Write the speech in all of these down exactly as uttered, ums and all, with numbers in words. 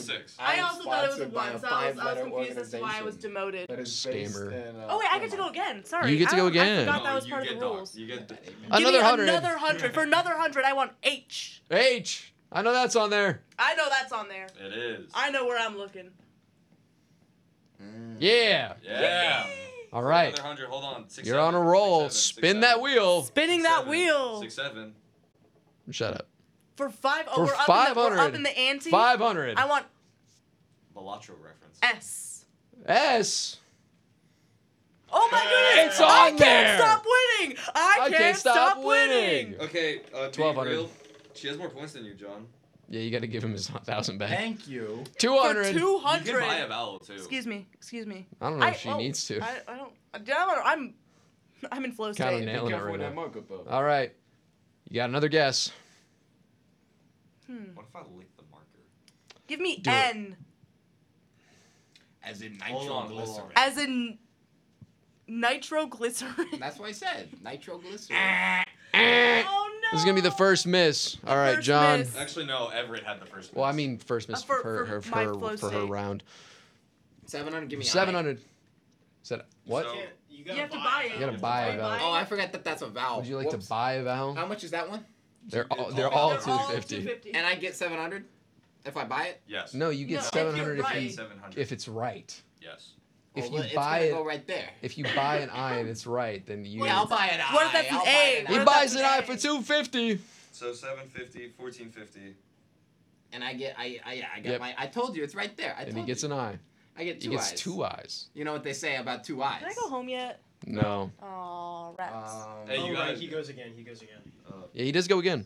six. I also thought it was a sponsored by one, so I was, I was five-letter confused as to why I was organization demoted. that is based Scammer. in, uh, Oh wait, I get to Vermont. go again. Sorry. You get to I go don't- again. I forgot No, that was you part of get the docked. rules. You get That ain't Give bad. Another me hundred. Another hundred. For another hundred, I want H. H. I know that's on there. I know that's on there. It is. I know where I'm looking. Mm. Yeah. Yeah. All right. Another hundred. Hold on. Six, You're seven, on a roll. six, seven, Spin six, that seven. wheel. Spinning Six, that seven. wheel. Six seven. Shut up. For five. Oh, For we're, up five in the, we're hundred. up in the ante. Five hundred. I want Balatro reference. S. S. Oh my goodness! It's on I there. can't stop winning. I, can't stop winning. Okay. Uh, to be twelve hundred. real, she has more points than you, John. Yeah, you got to give him his thousand back. Thank you. Two For hundred. two You hundred. can buy a vowel too. Excuse me. Excuse me. I don't know I- if she oh, needs to. I, I don't. I don't. I'm. I'm in flow Kinda state. nailed- Be Nailing it careful right with that now. markup, though. All right. You got another guess. Hmm. What if I lick the marker? Give me Do it. N. As in Hold on, hold nitroglycerin. on. As in nitroglycerin. That's what I said. Nitroglycerin. Eh. Oh no! This is gonna be the first miss. All right, first John. miss. Actually, no. Everett had the first. Well, I miss. mean, first miss Uh, for- for, her for for my her, flow for her state. round. seven hundred, give me Seven I. hundred. Said what? So- You, can't, you, You gotta have to buy buy it. it. You gotta buy Are a you vowel. buying Oh, I it? forgot that that's a vowel. Would you like Whoops. to buy a vowel? How much is that one? They're all They're they're all all They're two all fifty. two fifty. And I get seven hundred if I buy it? Yes. No, you get No, if seven hundred you're if, right. you Seven hundred. if it's right. Yes. If Well, you it's buy gonna it, go right there. if you buy an eye and it's right, then you. Yeah, I'll buy an eye. What if that's an I'll buy A? an He What eye. if buys an that's eye an for A? two fifty. So seven fifty, fourteen fifty. And I get, I, I, I got Yep. my. I told you, it's right there. I And told he gets you. an eye. I get two He gets eyes. two eyes. You know what they say about two eyes? Did I go home yet? No. Oh, rats. Um, Hey, Oh, you right, gotta- he goes again. He goes again. Uh, Yeah, he does go again.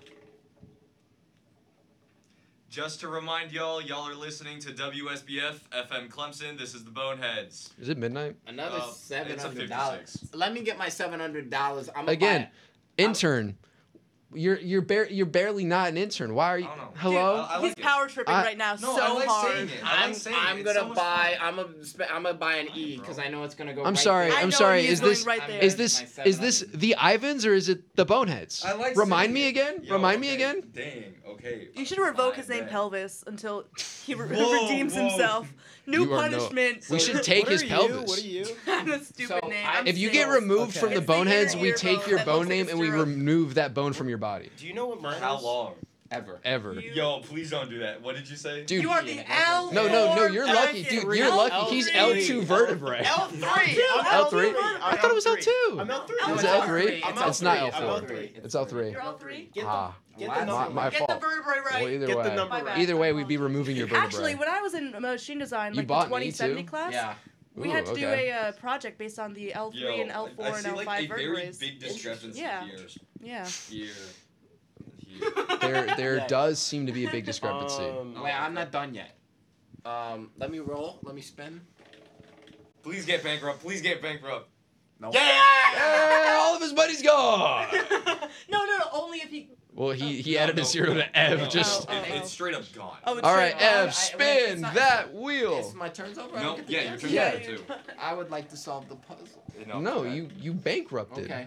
Just to remind y'all, y'all are listening to W S B F F M Clemson. This is the Boneheads. Is it midnight? another Uh, seven it's a hundred dollars. fifty-six. Let me get my seven hundred dollars. I'm Again, Buy it. intern. You're you're bar- you're barely not an intern. Why are you? I don't know. Hello. Dude, I He's like it. power tripping I- right now No, so I like hard. saying it. I I'm, like saying it. I'm It's gonna so much buy. fun. I'm a. Spe- I'm gonna buy an E bro. because I know it's gonna go. I'm right sorry. there. I I'm know sorry. he Is going this right I'm there. is this My is this seven hundred. the Ivans or is it the Boneheads? I like Remind saying me it. again. Yo, Remind me okay, again. Dang. Okay. You should revoke his Fine, name bet. Pelvis until he re- Whoa, redeems whoa. himself. New You are no- punishment. We should take what his are pelvis. You? What are you? I'm a stupid So, name. I- I'm If you sick. get removed Okay. from the It's the Boneheads, ear- we ear take bone your that bone looks like name a and we stirrup. remove that bone from your body. Do you know what For mine how is? long? Ever. Ever. You- Yo, please don't do that. What did you say? Dude. You are the L. No, no, no. You're lucky, bracket. dude. You're lucky. He's L two vertebrae. L three. L three? I thought it was L two. I'm L three. No, Is it's it L L three? three. I'm It's not L I'm four. L three. It's L three. You're L three. Get the, Ah. get My- the number. my right. Get the fault. vertebrae right. Well, either Get the way. number My right. bad. Either way, we'd be removing your vertebrae. Actually, when I was in machine design, You like bought the an twenty E too? seventy class, Yeah. we Ooh, had to do okay. a uh, project based on the L three Yo, and L four I and see L like five a very vertebrae. big discrepancy Yeah. here. Yeah. Here. Here. There, there Yeah. does seem to be a big discrepancy. Um, Wait, I'm not done yet. Um, let me roll. Let me spin. Please get bankrupt. Please get bankrupt. No. Yeah, all of his buddies gone. no, no, no. Only if he. Well, he he No, added no, a zero to Ev. no, Just. Oh, it- oh, it's oh. straight up gone. Oh, it's All right, straight up. Ev, I- wait, spin it's not- that It's wheel. my turn's over. I No, don't get to yeah, guess? your turn's Yeah, over you- too. I would like to solve the puzzle. No, okay. you you bankrupted. Okay.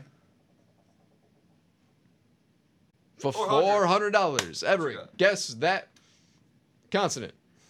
For four hundred. four hundred dollars. Everett, What you got? guess that consonant.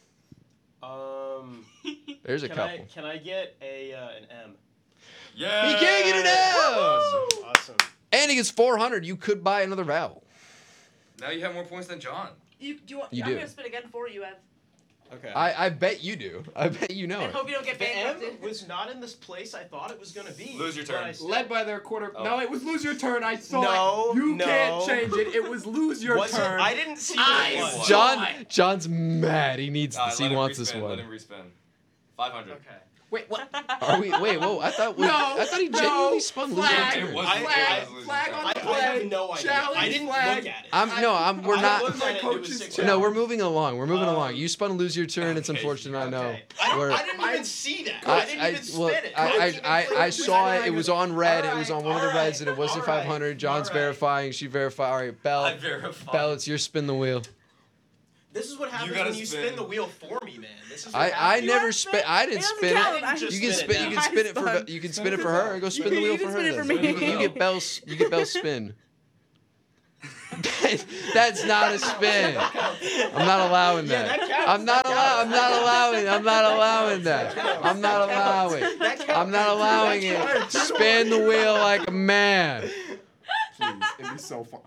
Um, There's a can couple. I can I get a uh, an M? Yeah. He can't get an F. Awesome. And he gets four hundred. You could buy another vowel. Now you have more points than John. You, do you want, You I'm do. gonna spin again for you, Ev, Okay. I, I bet you do. I bet you know and it. hope you don't get the M bankrupted. was not in this place I thought it was gonna be. Lose your but turn. I still- Led by their quarter. Oh. No, it was lose your turn. I saw No, it. You no. can't change it. It was lose your Was it? turn. I didn't see I what it was. John saw John's mad. He needs Uh, this. let He him wants this respin, one. Let him respin. five hundred. Okay. Wait, what? Are we? Wait, whoa! I thought we, No, I thought he no, genuinely spun losing flag, turn. It was- I- flag, it was losing flag turn. on I, the I play. have no idea. Challenge I didn't flag. look at it. I'm no. I'm. We're I not. looked at it, it coach's was challenge. six No, we're moving along. We're moving Um, along. You spun lose your turn. It's okay, unfortunate. I know. Okay. I, don't, We're- I didn't I- even see that. I, I, didn't I, even spin well, it. I, didn't I, even I, click I the saw switch. it. It was on red. It was on one of the Alright, reds, and it wasn't alright, five hundred. John's alright. verifying. She verified. All right, Belle. I verified. Belle, it's your spin the wheel. This is what happens gotta when you spin. spin the wheel for me, man. This is what I, I happens. You never have spin. spin- I it didn't doesn't spin count. it. I just You can spin spin. it You now. can spin it for. I You can spun. spin it for her. Or go spin the You wheel can for spin her. it for then. me. You get Belle's. You get Belle's spin. That's not a spin. I'm not allowing Yeah, that. that counts. I'm not That allowing. I'm counts. not allowing. I'm not allowing That that. counts. I'm not That counts. allowing. That counts. I'm not allowing it. That counts. Spin the wheel like a man. Please, it'd be so fun.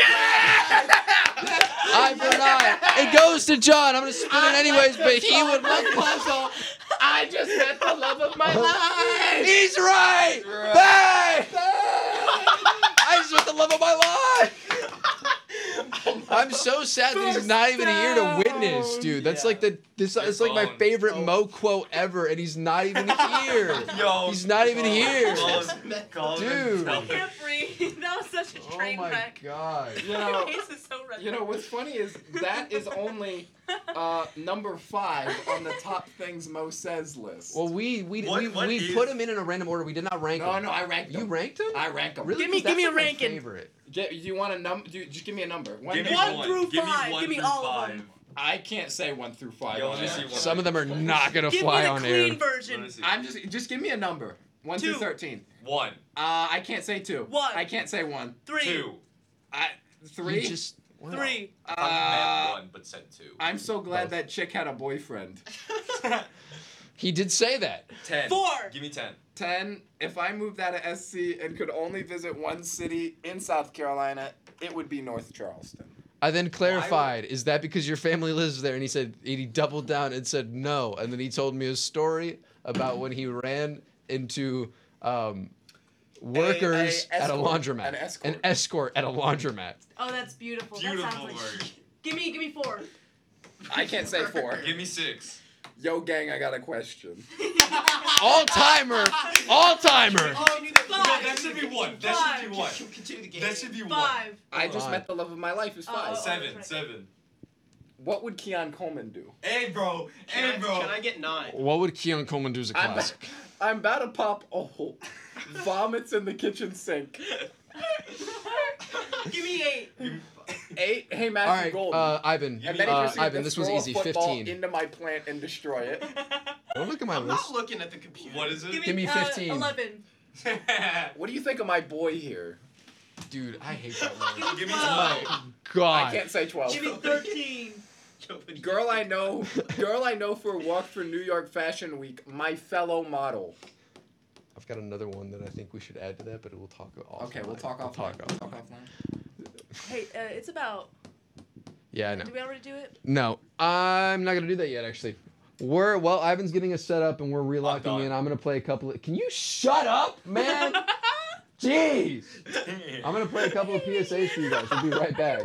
Eye for an eye. It goes to John. I'm gonna spin it anyways, but he would the puzzle. I just met the love of my life. He's right. Right. Bang! I just met the love of my life. I'm so sad that he's not even here to witness, dude. That's Yeah. like the this You're it's like my boned. favorite Oh. Mo quote ever, and he's not even here. Yo, He's not even here. Call him Dude. and tell I him. can't breathe. That was such a Oh train my wreck. god. You My know, face is so red. you know what's funny is that is only uh, number five on the top things Mo says list. Well, we we What- we, what we is- put him in in a random order. We did not rank no, him. no, I ranked You them. ranked him? I rank them. Really? Give me- 'Cause give me that's a like my ranking. favorite. Do you want a number? Do just give me a number. One, Give to me One one. through Give five. Me one Give me through all of five. them. I can't say one through five. Yo, on let me air. see one. Some of them are not gonna Give fly me the on clean air. Let me version. see. I'm just just give me a number. One Two. through thirteen. One, Uh, I can't say two. One. I can't say one. Three. two. I three. You just wow. Three. I thought you meant Uh, one, but said two. I'm so glad Both. that chick had a boyfriend. He did say that. Ten. Four. Give me ten. Ten. If I moved out of S C and could only visit one city in South Carolina, it would be North Charleston. I then clarified, is that because your family lives there? And he said, and he doubled down and said no. And then he told me a story about when he ran into um, workers a at a escort. laundromat. An escort. An escort at a laundromat. Oh, that's beautiful. that Beautiful sounds like word. Give me, give me four. I can't say four. Give me six. Yo, gang, I got a question. All timer. All timer. Oh, No, five. that should be one. That Five. should be one. Continue the game. That should be one. Five. I just Five. met the love of my life. Is Oh, five. oh, Seven. right. Seven. What would Keon Coleman do? Hey, bro. Can, Hey, I, bro. can I get nine? What would Keon Coleman do as a I'm, classic? I'm about to pop. Oh, vomits in the kitchen sink. Give me eight. Eight. Hey, All Matthew right, Golden. uh, Ivan. Give and me- then he Uh, proceeded Ivan, to this was throw a easy. football fifteen. into my plant and destroy it. Don't look at my I'm list. not looking at the computer. What is it? Give me, Give me uh, fifteen. Eleven. What do you think of my boy here? Dude, I hate that word. Give me Give me twelve. twelve. God. I can't say twelve. Give me thirteen. Girl I know, girl I know for a walk for New York Fashion Week, my fellow model. I've got another one that I think we should add to that, but we'll talk offline. Okay, we'll talk We'll offline. talk We'll talk offline. offline. Hey, uh, it's about. Yeah, I know. Did we already do it? No, I'm not gonna do that yet. Actually, we're well. Ivan's getting us set up, and we're relocking done. in. I'm gonna play a couple. Of, can you shut up, man? Jeez. I'm gonna play a couple of P S As for you guys. We'll be right back.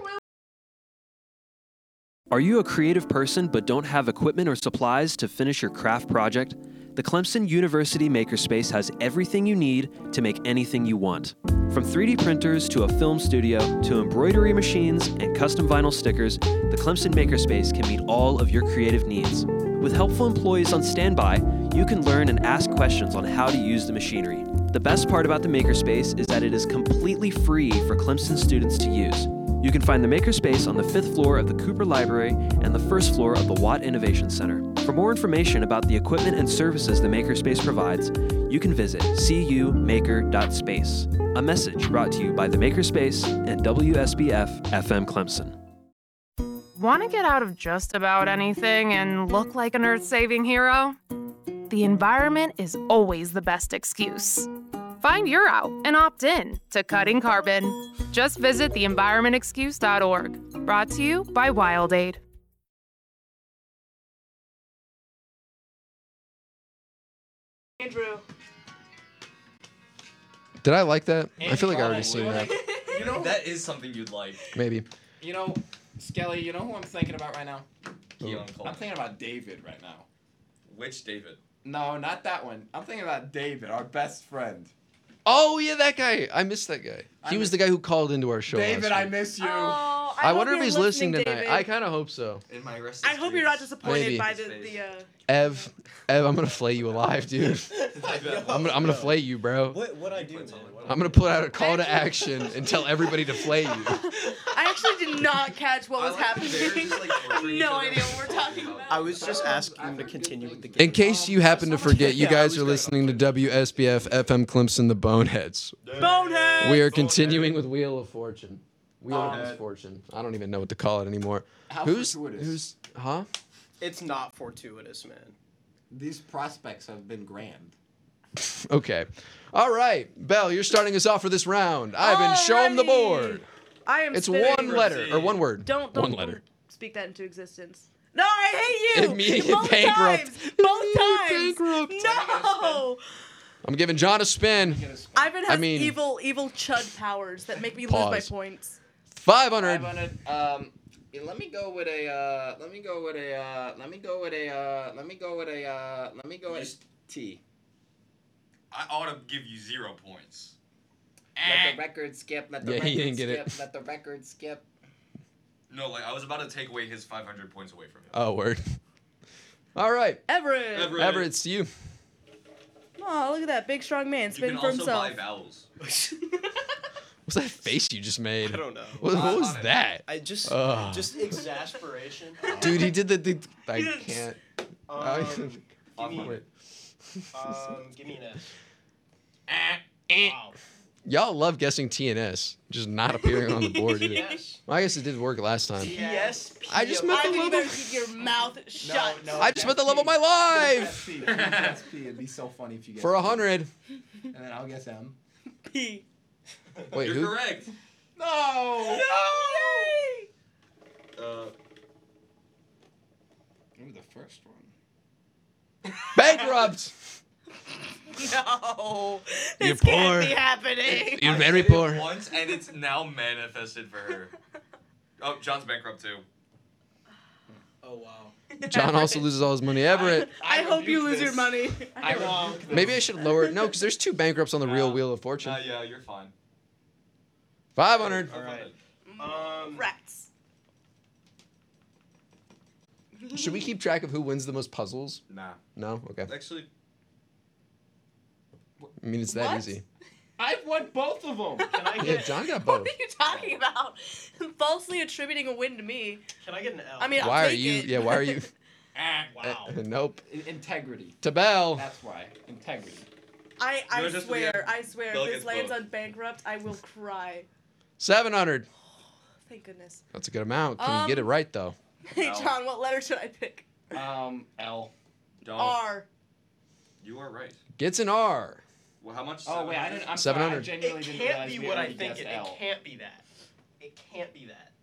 Are you a creative person but don't have equipment or supplies to finish your craft project? The Clemson University Makerspace has everything you need to make anything you want. From three D printers to a film studio to embroidery machines and custom vinyl stickers, the Clemson Makerspace can meet all of your creative needs. With helpful employees on standby, you can learn and ask questions on how to use the machinery. The best part about the Makerspace is that it is completely free for Clemson students to use. You can find the Makerspace on the fifth floor of the Cooper Library and the first floor of the Watt Innovation Center. For more information about the equipment and services the Makerspace provides, you can visit c u maker dot space. A message brought to you by the Makerspace and W S B F F M Clemson. Want to get out of just about anything and look like an earth-saving hero? The environment is always the best excuse. Find your out and opt in to Cutting Carbon. Just visit the environment excuse dot org. Brought to you by WildAid. Andrew. Did I like that? I feel like I already Andy seen Cole. that. You know, That is something you'd like. Maybe. you know, Skelly. You know who I'm thinking about right now? Keon I'm Coleman. thinking about David right now. Which David? No, not that one. I'm thinking about David, our best friend. Oh yeah, that guy. I missed that guy. I He was miss- the guy who called into our show. David, last I week. miss you. Oh, I hope wonder if you're he's listening tonight. David. I kind of hope so. In my rest. I hope you're not disappointed Maybe. by the the. Uh, Ev, Ev, I'm gonna flay you alive, dude. I'm gonna, I'm gonna flay you, bro. What what I do, man? I'm gonna put out a call to action and tell everybody to flay you. I actually did not catch what was happening. No idea what we're talking about. I was just asking him to continue with the game. In case you happen to forget, you Yeah, I guys was are gonna- listening to W S B F F M Clemson, the Boneheads. Bonehead. We are continuing with Wheel of Fortune. Wheel of Um, Misfortune. I don't even know what to call it anymore. How Who's fortuitous. who's huh? It's not fortuitous, man. These prospects have been grand. Okay. All right, Belle, you're starting us off for this round. Ivan, show him the board. I am It's spinning. one letter or one word. Don't don't one letter. speak that into existence. No, I hate you. Immediate Both bankrupt. times. Both times. Bankrupt. No. I'm giving John a spin. Ivan has I mean- evil, evil chud powers that make me Pause. lose my points. Five hundred. five hundred. Um, yeah, let me go with a. Uh, let me go with a. Uh, let me go with a. Uh, let me go with a. Uh, let me go with Just- T. I ought to give you zero points. Let the record skip. Let the Yeah, record he didn't skip. get it. Let the record skip. No, like I was about to take away his five hundred points away from him. Oh, word. All right. Everett. Everett. Everett, it's you. Oh, look at that big strong man You spinning can for also himself. buy vowels. What's that face you just made? I don't know. What, what was on it. that? I just, Ugh. just exasperation. Dude, he did the. the I He didn't- can't. Um, give me, Wait. um, give me an S. Eh. Wow. Y'all love guessing T and S, just not appearing on the board either. Yes. Well, I guess it did work last time. Yes. I just meant I the think you level. better keep your mouth shut. no. I just meant the love of my life. S P. S P. It'd be so funny if you guessed For a P. hundred. And then I'll guess M. P. Wait, You're who? correct. No. Yay! Uh, Ooh, the first one. Bankrupt. No. You're This can't poor. be happening. You're I very said it poor. Once and it's now manifested for her. Oh, John's bankrupt too. Oh wow. John also loses all his money. Everett. I, I hope you rebuke lose your this. money. I Wrong. rebuke this. Maybe I should lower it. No, because there's two bankrupts on the real No. Wheel of Fortune. Nah, yeah, you're fine. Five hundred. All right. Um, Rats. Should we keep track of who wins the most puzzles? Nah. No? Okay. Actually, I mean, it's that What? easy. I've won both of them. Can I Yeah, get? John got What both. are you talking about? Falsely attributing a win to me. Can I get an L? I mean, I'll Why are take you? it. Yeah, why are you? wow. Uh, nope. I- Integrity. To Bell. That's why. Integrity. I, I You want us to swear, get- I swear, Bill if this gets lands both. on bankrupt, I will cry. Seven hundred. Thank goodness. That's a good amount. Can you get it Um, right though? Hey, No. John, what letter should I pick? Um, L. don't. R. You are right. Gets an R. Well, how much? Oh wait, I didn't. I'm seven sorry. I hundred. genuinely It didn't can't realize be we what I already think guessed it. It L. can't be that. It can't be that.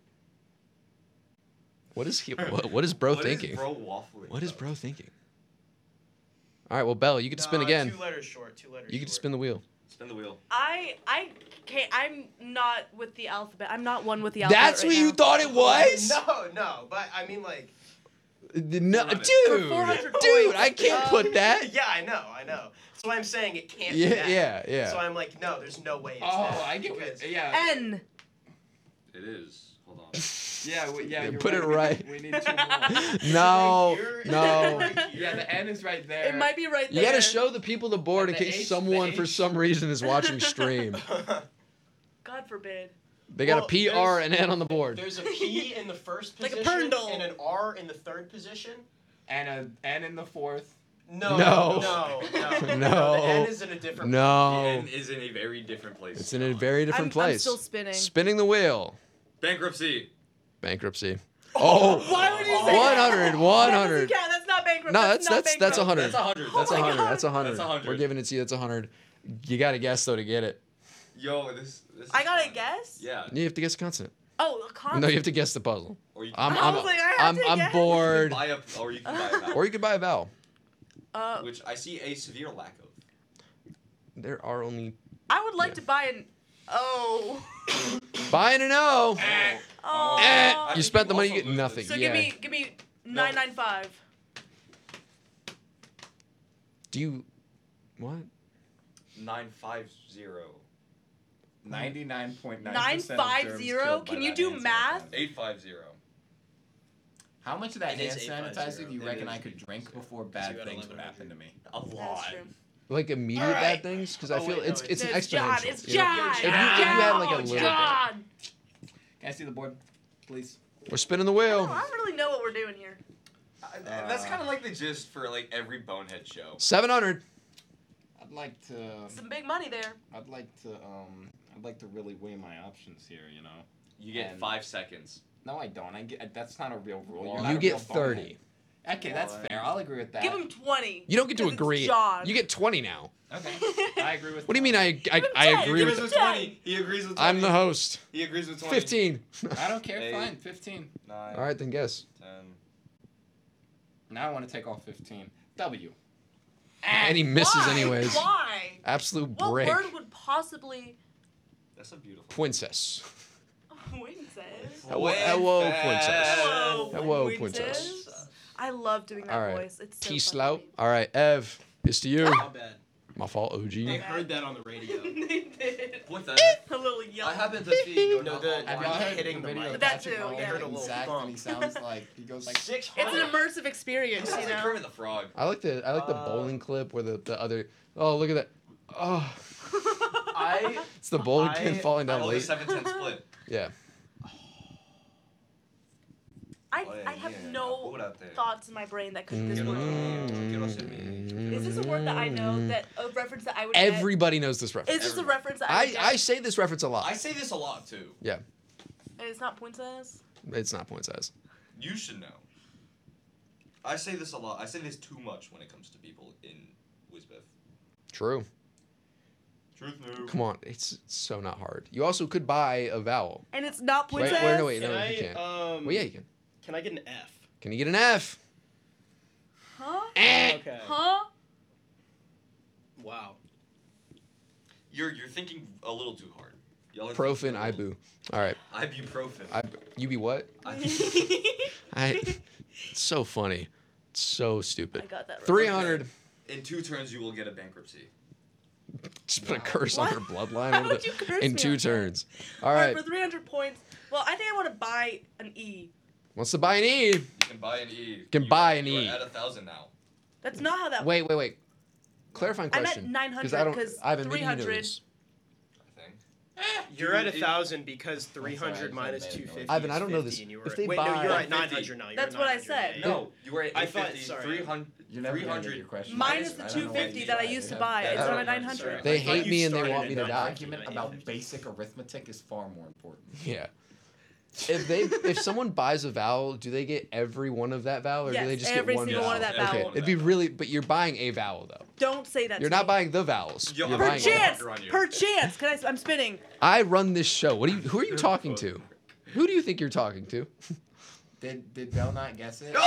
What is he? What, what is bro What is thinking? bro waffling? What is about? bro thinking? All right, well, Bell, you get to spin Nah, again. Two letters short. Two letters. You get to short. spin the wheel. Spin the wheel. I I can't. I'm not with the alphabet. I'm not one with the alphabet. That's right what you now. thought it was? No, no, but I mean like. No, For dude, four hundred dude, points. I can't Um, put that. Yeah, I know, I know. That's why I'm saying it can't Yeah, be that. yeah, yeah. So I'm like, no, there's no way it's Oh, that. I get because- it. Yeah. N. It is. Hold on. Yeah. we- Yeah. Yeah, You're put it We right. need- We need two more. No, Here, no. right here. Yeah, the N is right there. It might be right You there. gotta show the people the board in And the case H, the someone for H. some reason is watching stream. God forbid. They got Well, a P, R, there's- and N on the board. There's a P in the first Like a position Perndle. and an R in the third position. And a N in the fourth. No, No. no, no, No. The N is in a different. The No, N is in a very different place. it's in a very different I'm, I'm place. still spinning. Spinning the wheel. Bankruptcy. Bankruptcy. Oh, Why would you say one that? hundred, That one doesn't hundred. count. That's not bankrupt. No, that's that's not that's that's a bankrupt. hundred. That's a hundred. That's a Oh my hundred. God. That's a hundred. That's a hundred. We're giving it to you. That's a hundred. You gotta guess though to get it. Yo, this. this is I gotta fun. guess. Yeah. You have to guess a consonant. Oh, a constant. No, you have to guess the puzzle. Or you I'm can, I I'm was like, I have I'm, to I'm guess. you can bored. buy a, or you can buy a vowel. Or you could buy a vowel. Uh, Which I see a severe lack of. There are only I would like Yeah. to buy an. Oh. buying an O. Oh. Eh, I you think spent you the money, you also get lose nothing. So yeah. give me, give me nine nine five. Do you? What? Nine five zero. Ninety-nine point nine Nine percent of five germs zero? killed by Can you that do hand math? sanitizer. Eight five zero. How much of that It is hand eight five sanitizer zero. do you It reckon is I could eight five drink zero. before you bad got things would eleven happen to me? A That's lot. true. Like immediate Alright. bad things? Because I Oh, feel wait, no, it's it's- it's It's exponential. John. It's you know? John. If you, if you had like a John. little bit. John. Can I see the board, please? We're spinning the Oh, wheel. I don't really know what we're doing here. Uh, that's kind of like the gist for like every bonehead show. Seven hundred. I'd like to. Some big money there. I'd like to. Um. I'd like to really weigh my options here. You know. You get And- five seconds. No, I don't. I get that's not a real rule. You're You not You a get real thirty. bonehead. Okay, that's fair. I'll agree with that. Give him twenty. You don't get to 'cause it's agree. John. You get twenty now. Okay, I agree with. What do you mean I I, him I ten. agree He with agrees with ten. twenty. He agrees with twenty. I'm the host. He agrees with twenty. fifteen. I don't care. Eight. Fine, fifteen. Nine. All right, then guess. Ten. Now I want to take off fifteen. W. And he misses Why? anyways. Why? Absolute What break. word would possibly That's a beautiful. Princess. Princess? Hello, hello, Princess. princess. Hello, Hello, princess. I love doing that All right. voice. It's so Peace funny. out. All right, Ev, it's to you. My bad. My fault, O They G. heard that on the radio. They did. What's that? A little yellow. I happen to see. Go No, down the- the Have line. y'all heard hitting the the video mic. of That Patrick too, Mahomes yeah. and A little Zach, bump. and he sounds like he goes like. Six It's hundred. an immersive experience, Sounds you like know. Kermit the Frog. I like the I like the Uh, bowling clip where the, the other. Oh, look at that. Oh, I it's the bowling pin I- falling I down love the late. seven ten split. Yeah. I, Oh, I have yeah, no hold out there. thoughts in my brain that could this Quiero word. ser- quiero ser mi- Is this a word that I know that a reference that I would get? Everybody knows this reference. Is this a Everybody. reference that I would I, get? I say this reference a lot. I say this a lot too. Yeah, And it's not princess? it's not point size. You should know. I say this a lot. I say this too much when it comes to people in WizBiff. True. Truth no. Come on, it's so not hard. You also could buy a vowel. And it's not Wait, princess? wait, no, wait, Can no, I, you can't. um, Well, yeah, you can. Can I get an F? Can you get an F? Huh? Eh. Okay. Huh? Wow. You're you're thinking a little too hard. Y'all are Profin, thinking a little- Ibu. All right. Ibuprofen. I, you be what? Ibu- I. It's so funny. It's so I stupid. got that right. three hundred. In two turns, you will get a bankruptcy. Just put a curse on What? her bloodline How over would the- you curse in me two on that? turns. All Alright, right. for three hundred points. Well, I think I want to buy an E. Wants to buy an E. You can buy an E. Can You buy are- an you are E. At a thousand now. That's not how that Wait, wait, wait. Clarifying I'm at question. nine hundred, I don't. 'cause Ivan, maybe three you know hundred this. I think. You're at a Dude, it- thousand because three sorry, I hundred just minus made a two noise. fifty. Ivan, I don't know fifty, this. and you were If at- they Wait, no, buy- you're Oh, at nine fifty. hundred now. You're That's at what I nine hundred, said. yeah, yeah. No, you were at I eight thought- fifty, sorry. three hundred. You're never gonna get three your hundred. question. minus I the don't two know why fifty you that I tried. used to Yeah. buy. Yeah, It's I on don't a know. nine hundred. Sorry. They I thought hate you me and they started want at me to nine die. hundred, Argument not about eight fifty. basic arithmetic is far more important. Yeah. If they if someone buys a vowel, do they get every one of that vowel, or Yes, do they just every get one single vowel? one of that Okay, vowel. it'd be really, but you're buying a vowel though. Don't say that You're to not me. buying the vowels. Yo, You're I'm buying. gonna a- Perchance! Fucker on you. Perchance! Can I, I'm spinning. I run this show. What do you? Who are you talking to? Who do you think you're talking to? Did did Belle not guess it?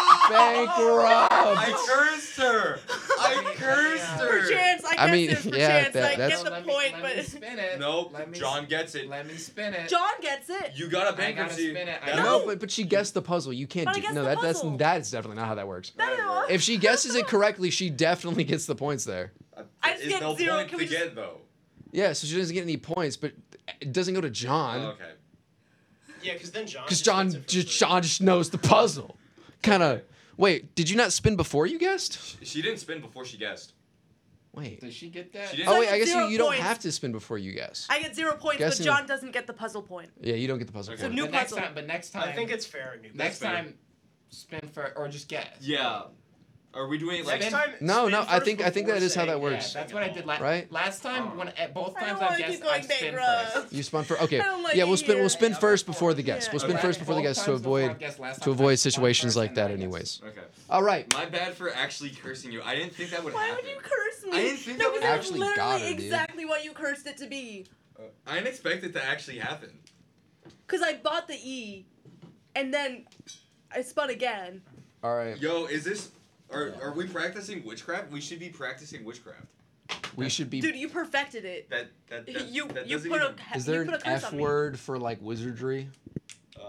Bankrupt. I cursed her. I cursed her. Perchance, I guess I mean, it's yeah, perchance. that- I that's- get the let me, point, let me but spin it. Nope. Let me John gets it. Let me spin it. John gets it. You got a I gotta bankruptcy. spin it. I That's- No, but but she guessed the puzzle. You can't But I do guessed no. the That that's puzzle. that's definitely not how that works. No. If she guesses it correctly, she definitely gets the points there. I just Is get no zero. point Can to we just- get though. Yeah, so she doesn't get any points, but it doesn't go to John. Oh, okay. Yeah, because then John. Because just John gets it for just free. John just knows the puzzle. Kind of. Wait, did you not spin before you guessed? She didn't spin before she guessed. Wait. Did she get that? She didn't. Oh So wait, I I get guess you, zero you don't points. have to spin before you guess. I get zero points, Guessing- but John doesn't get the puzzle point. Yeah, you don't get the puzzle. Okay. So point. new But next puzzle. time, but next time, I think it's fair. New next fair. time, spin for or just guess. Yeah. Are we doing it like? Next time. No, spin no, I first think- I think before that is how that saying works. Yeah, yes that's and what I all. did last. Right? Last time when at both I times don't I've wanna guessed, keep going I've spin bankrupt. first. You spun for okay. I don't like yeah, it we'll spin. We'll here. spin first before the guess. Yeah. We'll spin Okay. first before the Both guess to times before avoid I've guessed last to time, avoid I've spun situations first like and that. then I guessed. Anyways. Okay. All right. My bad for actually cursing you. I didn't think that would Why happen. would you curse me? I didn't think no, that would because that's Actually literally got her, dude. exactly what you cursed it to be. I didn't expect it to actually happen. Because I bought the E, and then I spun again. All right. Yo, is this? Are are we practicing witchcraft? We should be practicing witchcraft. We should be. Dude, you perfected it. That that, that you that you doesn't put even, a Is there you an put a curse F on me. word for like wizardry? Uh,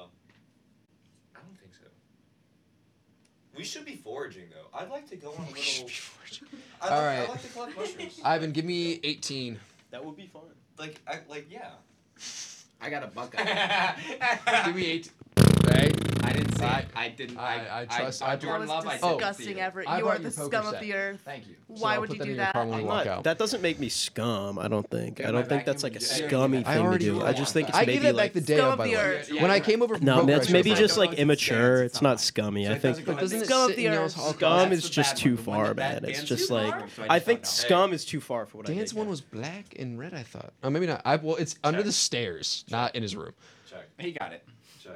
I don't think so. We should be foraging though. I'd like to go on a little. I'd All like, right. I'd like to collect mushrooms. Ivan, give me eighteen. That would be fun. like I like yeah. I got a bucket. Give me eight. Okay. I didn't I, I didn't. I- I trust- I, I- on Jordan That was Love, I didn't disgusting, see it. Everett. I You brought are your the poker scum set. of the earth. Thank you. So Why I'll would put you that do in your that? car when we I'm walk not, out. that doesn't make me scum. I don't think. Get I my don't think that's like vacuum a and get- scummy I thing to already do. do I that. just think it's I maybe gave that like. back the day Scum of, of by the the way. earth. Yeah, When I you're came over from No, poker, that's I maybe showed just It like goes to immature. stance, It's it's not not- scummy. So I it think doesn't go But doesn't it Scum of sit the in earth. y'all's alcohol? scum That's is the just bad too one, the one far, that man. bad It's bands just Too like. far? So I I just think don't know. scum is too far for what I Dan's think. one yeah. was black and red, I thought. Oh, maybe not. I well, it's under Check. the stairs, not in his room. Check. He got it. Check.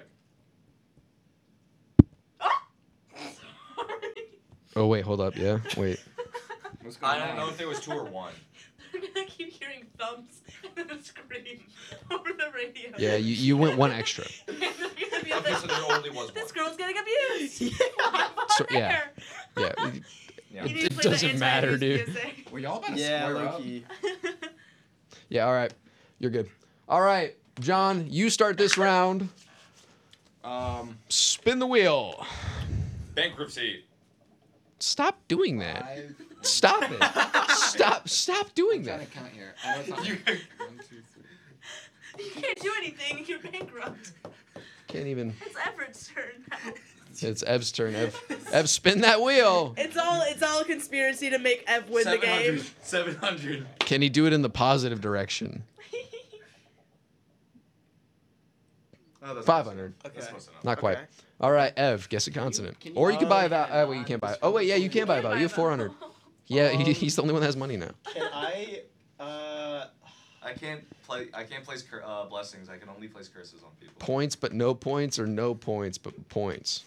Oh wait, hold up. Yeah, wait. What's going I don't on? know if there was two or one. We're gonna keep hearing thumps and a scream over the radio. Yeah, you, you went one extra. And they're gonna be Okay, like, so there only was one. this girl's getting abused. yeah. So- yeah. Yeah. Yeah. You need to It play the doesn't matter, anti-abuse dude. P S A. Well, y'all better Yeah, square low up. key. Yeah. All right. You're good. All right, John. You start this round. Um, Spin the wheel. Bankruptcy. Stop doing that. I, Stop it. Stop. Stop doing I'm trying that. to count here. I know it's not You- one, two, three. You can't do anything. You're bankrupt. Can't even. It's Everett's turn now. It's Ev's turn. Ev. Ev, spin that wheel. It's all it's all a conspiracy to make Ev win the game. seven hundred. Can he do it in the positive direction? Oh, that's Five close hundred. enough. That's Okay. close enough. Not quite. Okay. All right, Ev. Guess a consonant. can you- Or you can Oh, buy a vowel. yeah, Oh wait, you can't buy. not Oh wait, yeah, you can buy a Can't vowel. You have four hundred. Yeah, he, he's the only one that has money now. Can I? Uh, I can't play. I can't place cur- uh, blessings. I can only place curses on people. Points, but no points, or no points, but points.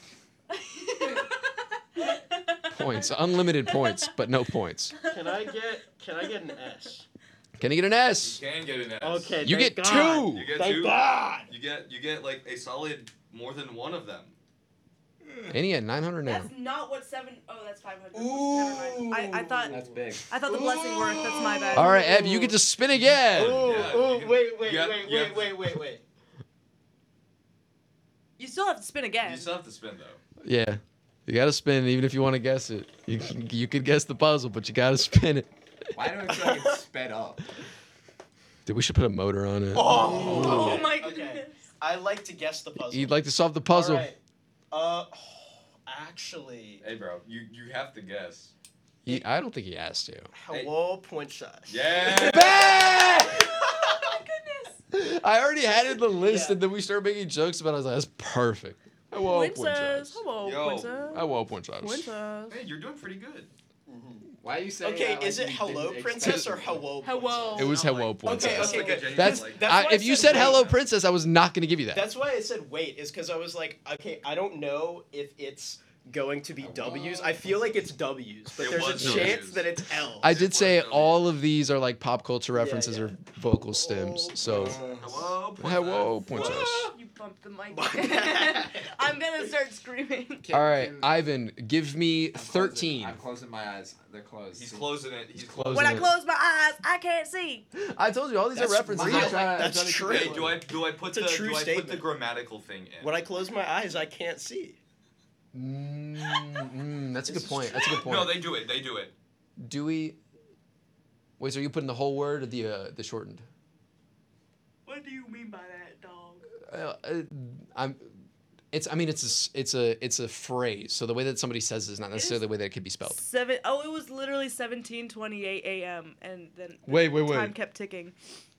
Points. Unlimited points, but no points. can I get? Can I get an S? Can he get an You S? can get an S. Okay. You thank get God. two. You get Thank two. God. You get you get like a solid more than one of them. And he had nine hundred now. That's not what seven oh that's five hundred. Ooh. Never mind. I, I thought That's big. I thought the blessing worked. That's my bad. All right, Ev, you get to spin again. Oh, Yeah, oh, you can- wait, wait, you have- wait, you wait, have- wait, wait, wait. You still have to spin again. You still have to spin though. Yeah, you got to spin even if you want to guess it. You can- you could guess the puzzle, but you got to spin it. Why do I feel like it's sped up? Dude, we should put a motor on it. Oh, Oh okay, my okay. goodness. I like to guess the puzzle. You'd like to solve the puzzle. All right. Uh, actually, Hey, bro, you you have to guess. He, I don't think he has to. hello, poinsettia. Yeah. Bang! Oh my goodness. I already had it in the list, Yeah. and then we started making jokes about it. I was like, that's perfect. Hello, Princess. princess. Hello, Yo. princess. Hello, princess. Princess. Hey, you're doing pretty good. Why are you saying Okay, that like is it you hello, didn't princess, expect or it? hello? Hello. It was Not hello, like- princess. Okay, That's okay, like a good. genuine, That's, like- That's I, why if I you said said wait. hello, princess, I was not going to give you that. That's why I said wait, is because I was like, okay, I don't know if it's going to be W's. I feel like it's W's, but It there's a was chance W's. that it's L's. I It did was say W. all of these are like pop culture references yeah. or vocal stems. So, Hello. hello, princess. princess. You bumped the mic. I'm gonna start screaming. Can- All right, can- Ivan, give me I'm closing- thirteen. I'm closing my eyes. They're closed. He's closing it. He's closing When I it. close my eyes, I can't see. I told you all these That's are references. real. I'm trying to- I'm That's trying to keep true. it- Hey, do I do I put It's a the true do I put the statement. grammatical thing in? When I close my eyes, I can't see. Mm, mm, that's a This good is point. That's a good point. No, they do it. They do it. Do we? Wait, so are you putting the whole word or the uh, the shortened? What do you mean by that, dog? Uh, uh, I'm. It's. I mean, it's a. s- It's a. It's a phrase. So the way that somebody says it is not necessarily the way that it could be spelled. Seven oh it was literally seventeen twenty-eight a.m. and then Wait, wait, wait. time kept ticking.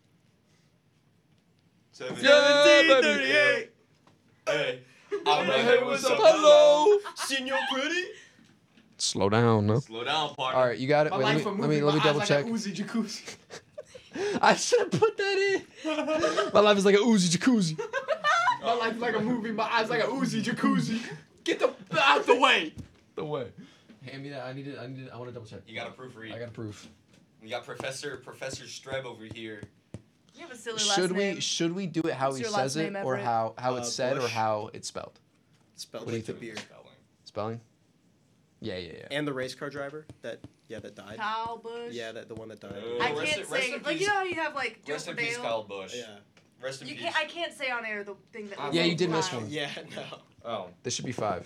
Seven. Yeah, baby. Hey. I'm like, hey, what's what's up, up, hello? Senor Pretty? Slow down, no. Slow down, partner. All right, you got it. My Wait, let life me a let me movie, let me my double eyes check. Like a Uzi jacuzzi. I should have put that in. My life is like a Uzi jacuzzi. My life like a movie. My eyes like a Uzi jacuzzi. Get the out the way. The way. Hand me that. I need it. I need it. I want to double check. You got to proofread. I got proof. We got Professor Professor Streb over here. You have a silly last Should name. we should we do it how What's he your says last it name, or Everett? how how Uh, it's said or Bush. how it's spelled? Spelled What do you like the think? beer. Spelling. Spelling? Yeah, yeah, yeah. And the race car driver that yeah that died. Kyle Bush. Yeah, that the one that died. Uh, I rest can't in- rest say in like peace. you know how you have like Rest in Joe peace, Fidel? Kyle Bush. Yeah. Rest in You peace. can't. I can't say on air the thing that. I Yeah, you wrote did miss Kyle. one. Yeah, no. Oh. This should be five.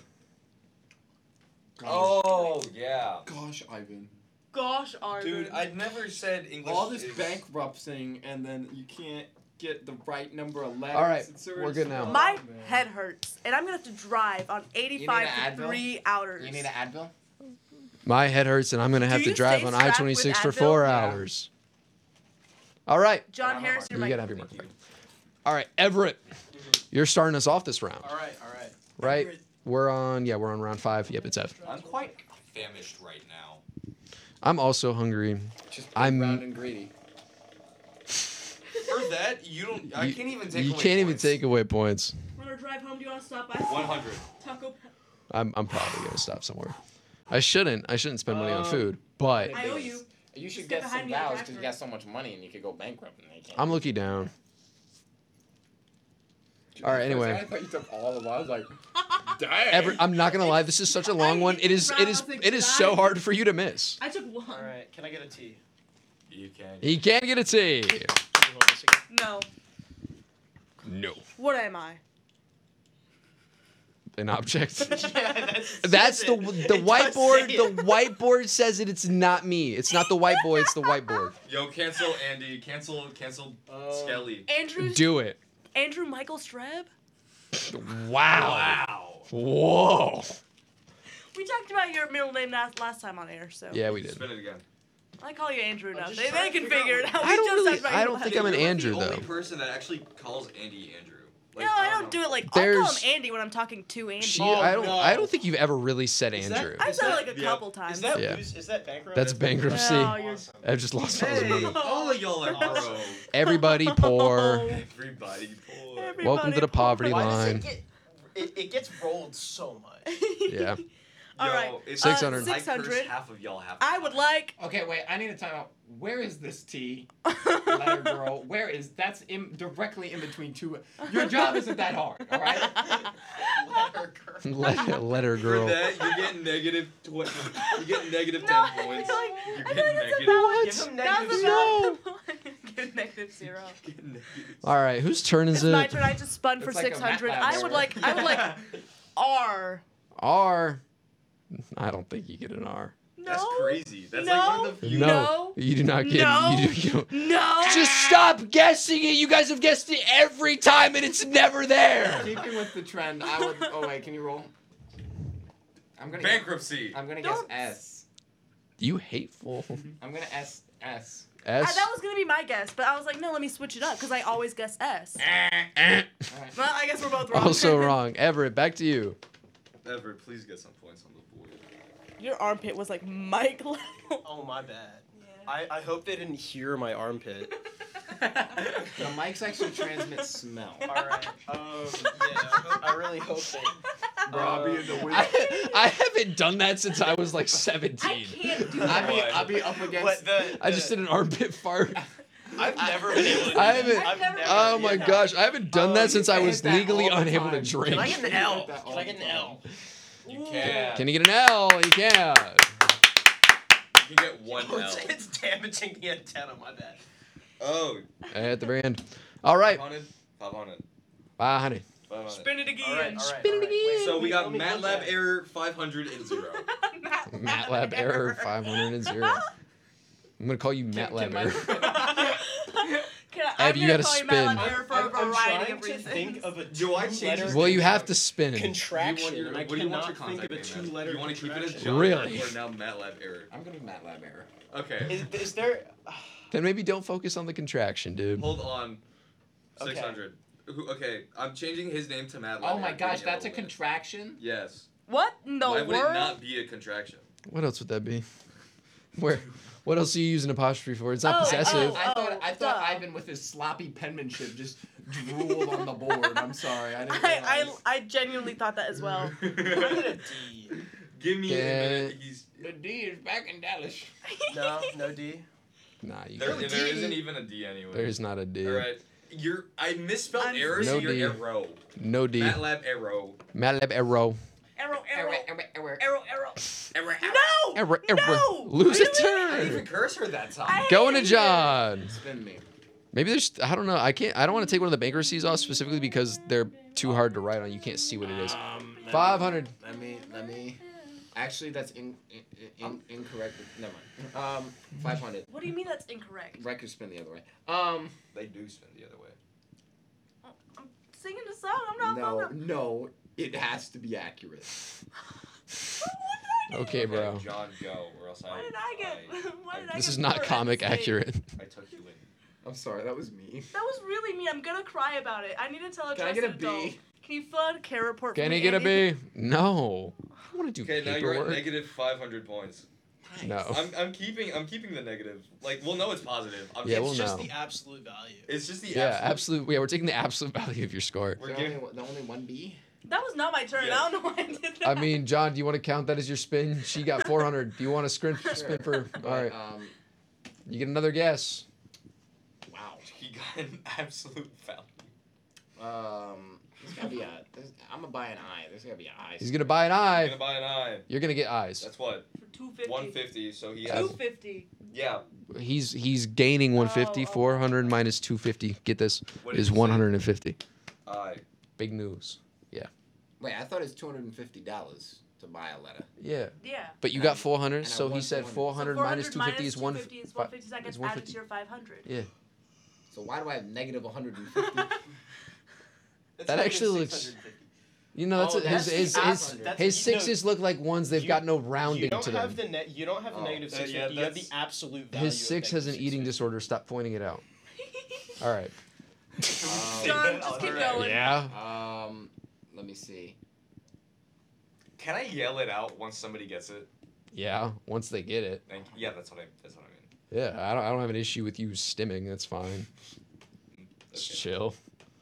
Oh yeah. Gosh, Ivan. Gosh, Arden. Dude, I never said English. All this is- bankrupting and then you can't get the right number of letters. All right, and so we're it's- good now. My Oh, man. head hurts, and I'm gonna have to drive on eighty-five an to Advil? three hours. You need an Advil? My head hurts, and I'm gonna have Do to you drive stay on I strapped twenty-six with for Advil? four Yeah. hours. All right. John I'm Harris, not you're You my. get happy birthday. All right, Everett, you're starting us off this round, All right, all right. right? Everett. We're on. Yeah, we're on round five. Yep, it's F. I'm quite famished right now. I'm also hungry. Just big, I'm- round and greedy. For that, you don't. I You- can't even take. You away can't even points. take away points. On our drive home, do you want to stop by one hundred. Taco Bell? I'm. I'm probably gonna stop somewhere. I shouldn't. I shouldn't spend money on Um, food, but I owe you. You should Just get get behind some me on the vows because you tractor. got so much money and you could go bankrupt and they can't. I'm looking down. All right. Anyway. I thought you took all of them. I was like, dang. Everett, I'm not gonna lie. This is such a long one. It is. It is. It is so hard for you to miss. I took one. All right. Can I get a T? You can. He can't get a T. Can you hold this again? No. No. What am I? An object. Yeah, that's, That's the it. the It does whiteboard. say The it. whiteboard says it. It's not me. It's not the white boy. It's the whiteboard. Yo, cancel Andy. Cancel. Cancel Um, Skelly. Andrew. Do it. Andrew Michael Streb. Wow. Wow. Whoa. We talked about your middle name last, last time on air, so. Yeah, we did. Spin it again. I call you Andrew now. just They, trying they to can figure figure out it out. what- We I don't just really- talked about I your don't last think I'm an name. You're Andrew, the only though. person that actually calls Andy Andrew. Like, No, I don't don't know. do it like. I'll call There's- him Andy when I'm talking to Andy. She, Oh, I don't. no. I don't think you've ever really said Is that- Andrew. I've Is said it that- like a yeah. couple times. Is that Yeah. lose, is that bankrupt? That's bankruptcy. No, you're- Awesome. I've just lost all his Hey, money. all of y'all are bro. Everybody poor. Everybody poor. Everybody Welcome to the poverty poor. Why does line. it get? It, it gets rolled so much. Yeah. All right. Yo, it's Six Uh, hundred. I curse 600. half of y'all have. I would like. Okay, wait. I need to talk about where is this T? Letter girl. Where is that's in directly in between two. Your job isn't that hard, all right? Letter girl. Letter, letter For girl. that, you're getting negative twenty. You're getting negative No, ten I feel points. like, You're I getting feel like that's negative. a valid. Give him That's negative a zero. valid. Give negative zero. Getting negative. All right. Whose turn is It's my it? turn. I just spun for It's like a six hundred. MATLAB I would error. like. I would like R. R. I don't think you get an R. No. That's crazy. That's no. like one of the few. No. You do not get. No. You, do, you don't. No. Just stop guessing it. You guys have guessed it every time, and it's never there. Keeping with the trend, I would. Oh wait, can you roll? I'm gonna. Guess, Bankruptcy. I'm gonna guess Don't- S. You hateful. I'm gonna S S. Uh, S. that was gonna be my guess, but I was like, no, let me switch it up because I always guess S. Eh. All right. Well, I guess we're both wrong. Also wrong. Everett, back to you. Everett, please get some points on the board. Your armpit was like mic level. Oh my bad. I, I hope they didn't hear my armpit. The mics actually transmit smell. All right. Um. Yeah. I, hope, I really hope that. Robbie and the I, I haven't done that since I was like I seventeen. can't do I'd that. be, I'd be up against. But the, I just did an armpit fart. I've never been able to. Do I that. haven't- I've never, Oh my yeah. gosh, I haven't done Oh, that you since I hit was that legally all the unable to time. drink. Can I get an You hit L? that Can all I get the an L? You can. Can you get an L? You can. You can get one Oh, L. it's, it's damaging the antenna. My bad. Oh. At the very end. All right. five hundred. five hundred. Bye, honey. five hundred. Spin it again. All right. All right. Spin it all right. Wait, So let we me- got let me look MATLAB at it. error five hundred and zero. MATLAB error five hundred and zero. I'm gonna call you MATLAB my- error. Can I, Ev, I'm you gonna gotta call you spin. Matt Error for a I'm, I'm variety trying of to reasons. think of a Do I change two-letter his Well, you have to spin. You contraction. want your, and I what do you want your cannot think contact of a name as? two-letter You want to keep it as contraction. John Really? or now MATLAB error? I'm gonna do MATLAB error. Okay. Is, is there? Then maybe don't focus on the contraction, dude. Hold on. Okay. six hundred. Who, okay, I'm changing his name to MATLAB. Oh my error, gosh, putting it that's a over there. contraction. Yes. What in the Why world? would it not be a contraction? What else would that be? Where? What else are you using apostrophe for? It's not Oh, possessive. oh. I thought I thought duh. Ivan with his sloppy penmanship just drooled on the board. I'm sorry, I didn't I, I, realize. I genuinely thought that as well. Can I get a D? Give me Yeah. a minute. He's The D is back in Dallas. No, no D. Nah, you there. can't. There isn't even a D anyway. There's not a D. All right. You're. I misspelled I'm- error, No so you're D. arrow. No D. MATLAB arrow. MATLAB arrow. Arrow, arrow, Error, error, error. arrow, arrow. Error. No! Error, error. No! Lose a Really? I didn't even turn. curse her that time. I- Going to John. Spin me. Maybe there's. I don't know. I can't. I don't want to take one of the bankruptcies off specifically because they're too hard to write on. You can't see what it is. Um, let me- Five hundred. Let me, let me. Actually, that's in, in, in, incorrect. Never mind. Um, five hundred. What do you mean that's incorrect? Record spin the other way. Um, They do spin the other way. singing a song. I'm not. No, fucking- no, it has to be accurate. Okay, bro. John, go, or else Why I. did I get? Why did I This get is not four comic at the same- accurate. I took you in. I'm sorry, that was me. That was really mean. I'm gonna cry about it. I need to tell a Can I get a trusted adult. B? Can you fill out a care report? Can for he me, get a Andy? B? No. I don't want to do Okay, now you're at paperwork. negative five hundred points. No. I'm, I'm keeping I'm keeping the negative. Like, we'll know it's positive. I'm Yeah, it's we'll It's just know. the absolute value. It's just the Yeah, absolute. absolute. Yeah, we're taking the absolute value of your score. We're The giving. only, the only one B? That was not my turn. Yeah. I don't know why I did that. I mean, John, do you want to count that as your spin? She got four hundred. Do you want to spin, spin for? All right, Um, you get another guess. wow. He got an absolute value. Um, there's gotta be a. There's, I'm gonna buy an eye. There's gotta be an eye. He's gonna buy an I'm eye. gonna buy an eye. You're gonna get eyes. That's what For two fifty. one fifty. So he Two has. fifty. Yeah. He's he's gaining one fifty. Oh, oh. four hundred minus two fifty. Get this What did is you say? one hundred fifty. Eye. Big news. Wait, I thought it was two hundred fifty dollars to buy a letter. Yeah, Yeah. but you got And- four hundred, and I so he won said four four So hundred minus two fifty is one. two fifty is one fifty seconds is added to 150. your five hundred. Yeah, So why do I have negative one hundred fifty? That actually looks- you know that's Oh, a, that's his the his ass- his, that's- his you know, sixes look like ones they've you- got no You rounding don't to have them. the net. You don't have the Oh, negative that- six yeah, fifty. You have the that's- absolute value. His six of has an negative eating six fifty. disorder. Stop pointing it out. All right. John, just keep going. Yeah. Um, let me see. Can I yell it out once somebody gets it? Yeah. Once they get it. Thank yeah, that's what I. That's what I mean. Yeah. I don't. I don't have an issue with you stimming. That's fine. Just Okay. chill.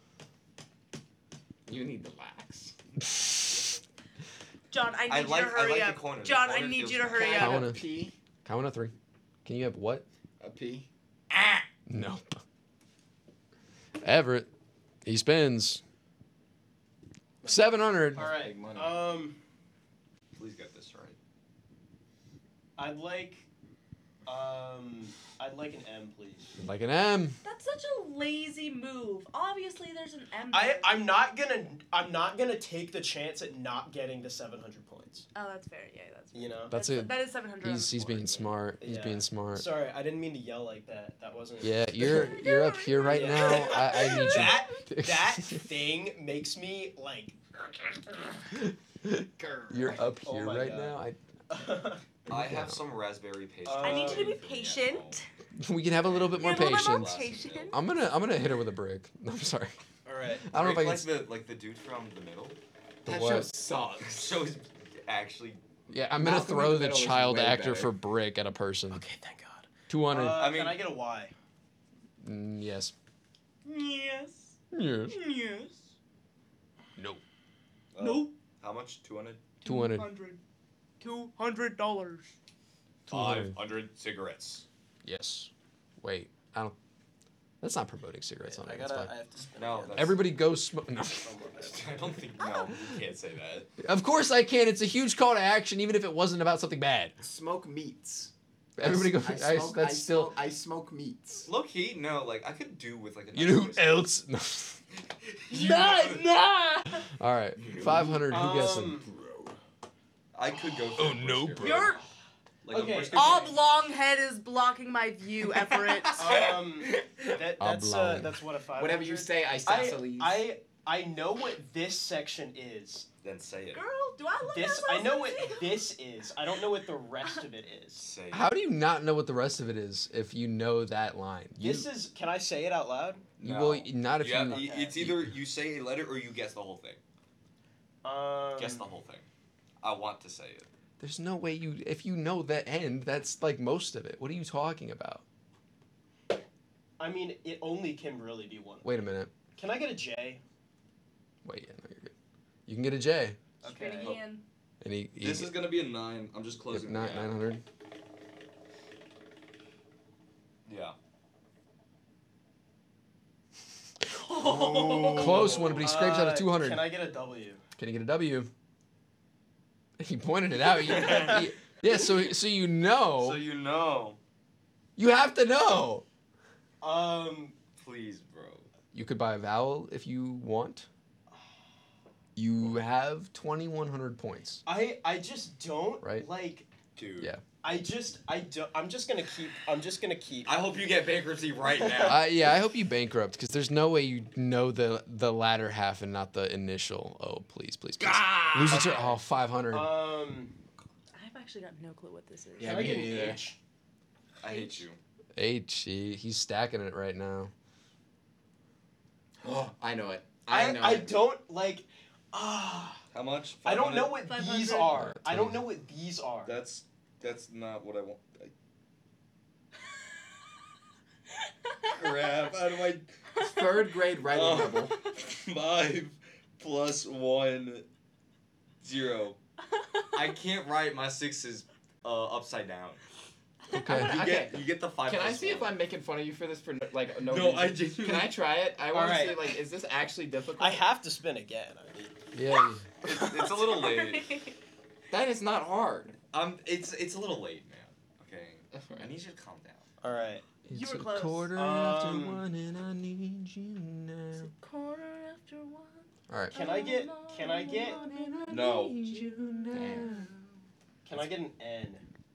You need to lax. John, I need I you like- to I hurry like the up. corner. The John, I corner need feels you to right. hurry Can I up. have Count a it. P? Count of three. Can you have what? A P? No. Everett. He spins. Seven hundred. All right. Big money. Um, Please get this right. I'd like, um, I'd like an M, please. Like an M. That's such a lazy move. Obviously, there's an M. I there. I'm not gonna I'm not gonna take the chance at not getting the seven hundred points. Oh, that's fair. Yeah, that's fair. You know. That's That's- it. That is seven hundred. He's he's being smart. He's Yeah. being smart. Sorry, I didn't mean to yell like that. That wasn't. Yeah, you're you're up here right Yeah. now. I, I need you. That that thing makes me like. You're up Oh here my right God. now. I, I have some raspberry pastry. I need you to be patient. we can have a little bit more You're a little bit more patience. patient. I'm gonna I'm gonna hit her with a brick. I'm sorry. All right. I don't know if I like can. the like the dude from the middle. The That what? show sucks. So he's actually. Yeah, I'm gonna Malcolm in throw the the Middle is child way actor better. for brick at a person. Okay, thank God. Two hundred. Uh, I mean- can I get a Y? Mm, yes. Yes. Yes. Yes. No. uh, No. How much? Two hundred. Two hundred. Two hundred dollars. Five hundred cigarettes. Yes. Wait. I don't. That's not promoting cigarettes on I it. That's gotta. fine. I have to spin. No, again. that's- Everybody go smoke. No. Oh, my bad. I don't think. No, you can't say that. Of course I can. It's a huge call to action, even if it wasn't about something bad. Smoke meats. Everybody go. I, I, smoke, that's I still. Smoke, I smoke meats. Low key, no. Like I could do with like a. You know who nice else? No. You Nah, know- nah. All right. Five hundred. Who guessing? Um, I could go. For Oh, a no, brisket bro. Your Like a Okay. brisket oblong head is blocking my view, Everett. um, that, that's uh, Oblong. that's what a five. Whatever you say, I isosceles. I I know what this section is. Then say it. Girl, do I look This that I know what sensitive? this is. I don't know what the rest of it is. Say it. How do you not know what the rest of it is if you know that line? You, This is. Can I say it out loud? you No. will not if Yeah, you. y- it's either you say a letter or you guess the whole thing. Um, Guess the whole thing. I want to say it. There's no way you. If you know the end, that's like most of it. What are you talking about? I mean, it only can really be one. Wait a minute. Can I get a J? Wait, yeah, no, you're good. You can get a J. Okay. Spinning hand. And he, he This is gonna be a nine. I'm just yep, closing. nine the nine gap. hundred. Yeah. Close one, but he scrapes out Uh, of two hundred. Can I get a W? Can he get a W? He pointed it out. You- he- yeah, so so you know. So you know. You have to know. Um. Please, bro. You could buy a vowel if you want. You have twenty-one hundred points. I I just don't Right. like. Dude. Yeah. I just, I do, I'm just gonna keep, I'm just gonna keep. I hope you get bankruptcy right now. Uh, yeah, I hope you bankrupt because there's no way you know the the latter half and not the initial. Oh, please, please, please. Ah! Lose it to oh, five hundred. Um, I've actually got no clue what this is. Yeah, can me I get an neither. H? I hate you. H, he, he's stacking it right now. Oh, I know it. I, I, know I it. don't like. Ah, How much? I don't know five hundred? what five these hundred. are. I don't know what these are. That's that's not what I want. I... Crap! How do I? Third grade writing Oh. level. Five plus one zero. I can't write my sixes uh, upside down. Okay. You Okay. get you get the five. Can I plus see if one. I'm making fun of you for this for no, like no, No, reason? I genuinely- Can I try it? I want Alright. to see like, is this actually difficult? I have to spin again. I mean, Yeah. It's, it's a little late. That is not hard. Um, it's it's a little late, man. Okay. I need you to calm down. all right. You It's were a close. quarter Um, after one and I need you now. Quarter after one. All right. Can I get? Can I get? No. Damn. Can I get an N?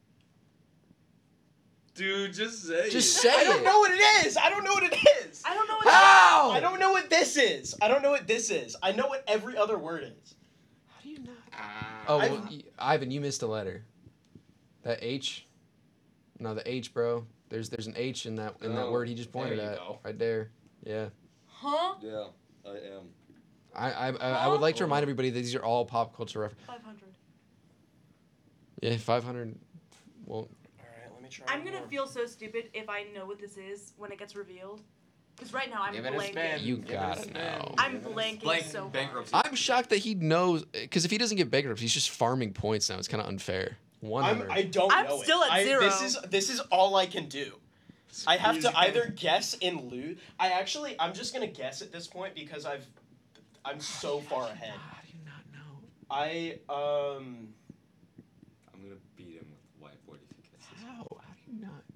Dude, just say Just it. say I don't it. know what it is. I don't know what it is. I don't know what How? I don't know what this is. I don't know what this is. I know what every other word is. How do you not? Ah. Oh, I- well, y- Ivan, you missed a letter. That H. No, the H, bro. There's there's an H in that in that Oh, word he just pointed there you at. go. Right there. Yeah. Huh? Yeah, I am. I I, I, I would like to remind everybody that these are all pop culture references. five hundred. Yeah, five hundred. Well, All right, let me try. I'm one gonna more. feel so stupid if I know what this is when it gets revealed. Because right now I'm Give it a blanking. spin. You Give it a gotta spin. know. I'm blanking Blank so hard. bankruptcy. I'm shocked that he knows because if he doesn't get bankrupt, he's just farming points now. It's kind of unfair. One I'm, hundred. I don't I'm know still it. at I, zero. This is this is all I can do. I have Easy. to either guess and lose. I actually, I'm just gonna guess at this point because I've, I'm so far ahead. How do you not know? I um. I'm gonna beat him with whiteboard if he gets this. How? How do you not?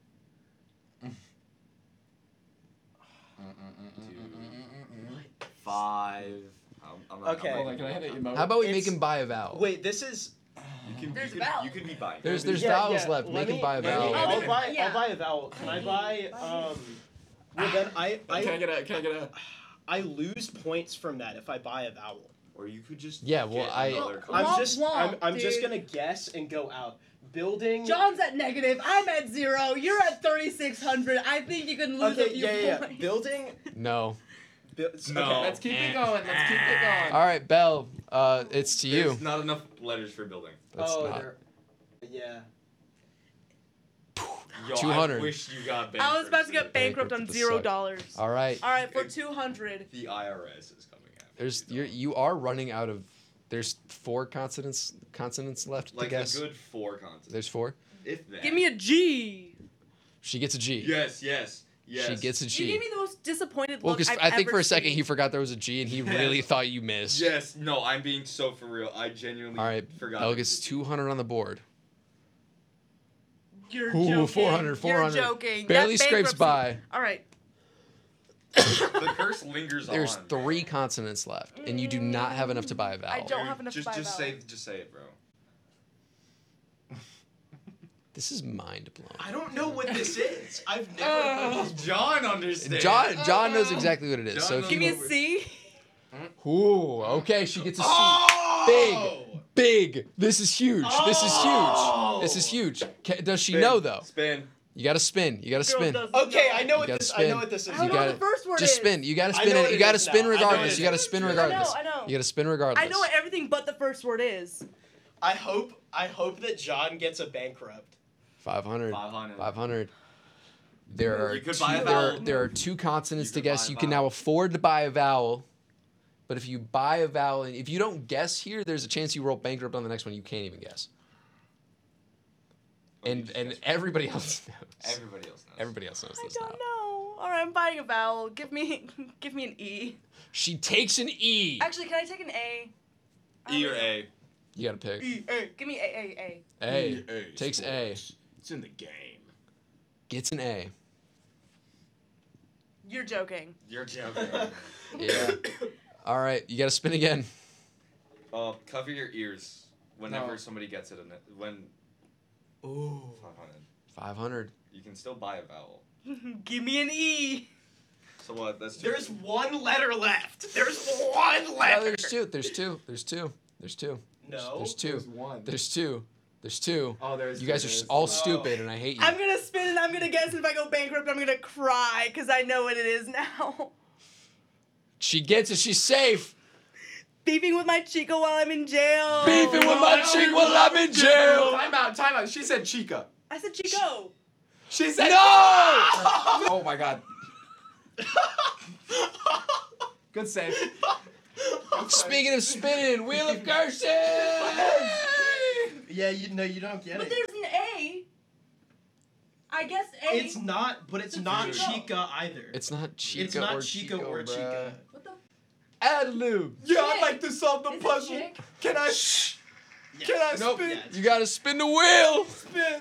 Five. I'm, I'm not, Okay. I'm Hold on, can I hit an emote? How about we It's- make him buy a vowel? Wait, this is. You can, There's you a can, vowel. You can be bi. There's there's yeah, vowels yeah, left. let Make me- him buy a let me- vowel. I'll there- buy. yeah. I'll buy a vowel. Can I buy um? Well then I Can I I get a? Can I get a? I lose points from that if I buy a vowel. Or you could just Yeah, well, get I- another Well, I'm Womp just I'm, womp, I'm just dude. gonna guess and go out. Building. John's at negative. I'm at zero. You're at thirty-six hundred. I think you can lose Okay, a few yeah, yeah, yeah. points. Building. No. Bu- No. Okay. Let's keep it going. Let's keep it going. All right, Belle. Uh, it's to you. There's not enough letters for building. That's oh, not. there- yeah. Yo, two hundred. I wish you got bankrupt. I was about to get bankrupt on Bankrupt zero suck. dollars. All right. All right, for two hundred. The I R S is coming after There's you, you're, though. you are running out of. There's four consonants consonants left like to guess. a good four consonants. There's four. If that. Give me a G. She gets a G. Yes, yes, yes. She gets a You G. gave me the most disappointed Well, look because I've I think ever for a second seen. he forgot there was a G and he really thought you missed. Yes, no, I'm being so for real. I genuinely All right. forgot. Elle there gets was a- two hundred on the board. You're Ooh, joking. four hundred, four hundred. You're joking. Barely That scrapes bankruptcy- by. All right. The curse lingers There's on. three consonants left, and you do not have enough to buy a vowel. I don't have enough Just, to buy a just vowel. say, just say it, bro. This is mind blowing. I don't know what this is. I've never. Uh, John understands. John John knows exactly what it is. John So if knows Give you, me a C. ooh, okay, she gets a C. Oh! Big, big. This is huge. This is Oh! huge. This is huge. Ca- Does she Spin, know though? Spin. You gotta spin. You gotta Girl spin. doesn't Okay, know. I know You what gotta this. I spin. know what this is. I You don't know gotta what the first word just is. spin. You gotta I spin know it. what You it gotta is spin now. I know what regardless. it You gotta is. spin I know, regardless. I know. You gotta spin regardless. I know what everything but the first word is. I hope. I hope that John gets a bankrupt. Five hundred. Five hundred. Five hundred. There are You could two, buy a there, are, vowel. there are two consonants You to could guess. buy a You can vowel. now afford to buy a vowel, but if you buy a vowel and if you don't guess here, there's a chance you roll bankrupt on the next one. You can't even guess. Oh, you And just and guessed. everybody else knows. Everybody else knows. Everybody else knows I this don't now. know. All right, I'm buying a vowel. Give me, give me an E. She takes an E. Actually, can I take an A? E or A. You gotta pick. E. A. Give me A. A. A. A. Takes A. It's in the game. Gets an A. You're joking. You're joking. Yeah. All right. You gotta spin again. uh, cover your ears whenever No. somebody gets it. In it. When Ooh. five hundred. five hundred. You can still buy a vowel. Give me an E. So what? That's two. There's one letter left. There's one No, letter. there's two. There's two. There's two. There's two. No. There's two. There's one. There's two. There's two. Oh, there's. You guys are s- all stupid, and I hate you. I'm gonna spin and I'm gonna guess. And if I go bankrupt, I'm gonna cry because I know what it is now. She gets it. She's safe. Beefing with my chico while I'm in jail. Beefing with my chick while I'm in jail. Time out. Time out. She said Chica. I said chico. She said No! Oh my god. Good save. Speaking of spinning, Wheel of Curses. Yeah, you know you don't get But it. there's an A. I guess A. It's not, but it's It's not Chico. Chica either. It's not Chica It's not or Chico or bruh. Chica. What the? Ad-lib. Yeah, I'd like to solve the Is it puzzle. chick? Can I? Yes. Can I Nope. spin? Yeah, it's- You gotta spin the wheel. Spin.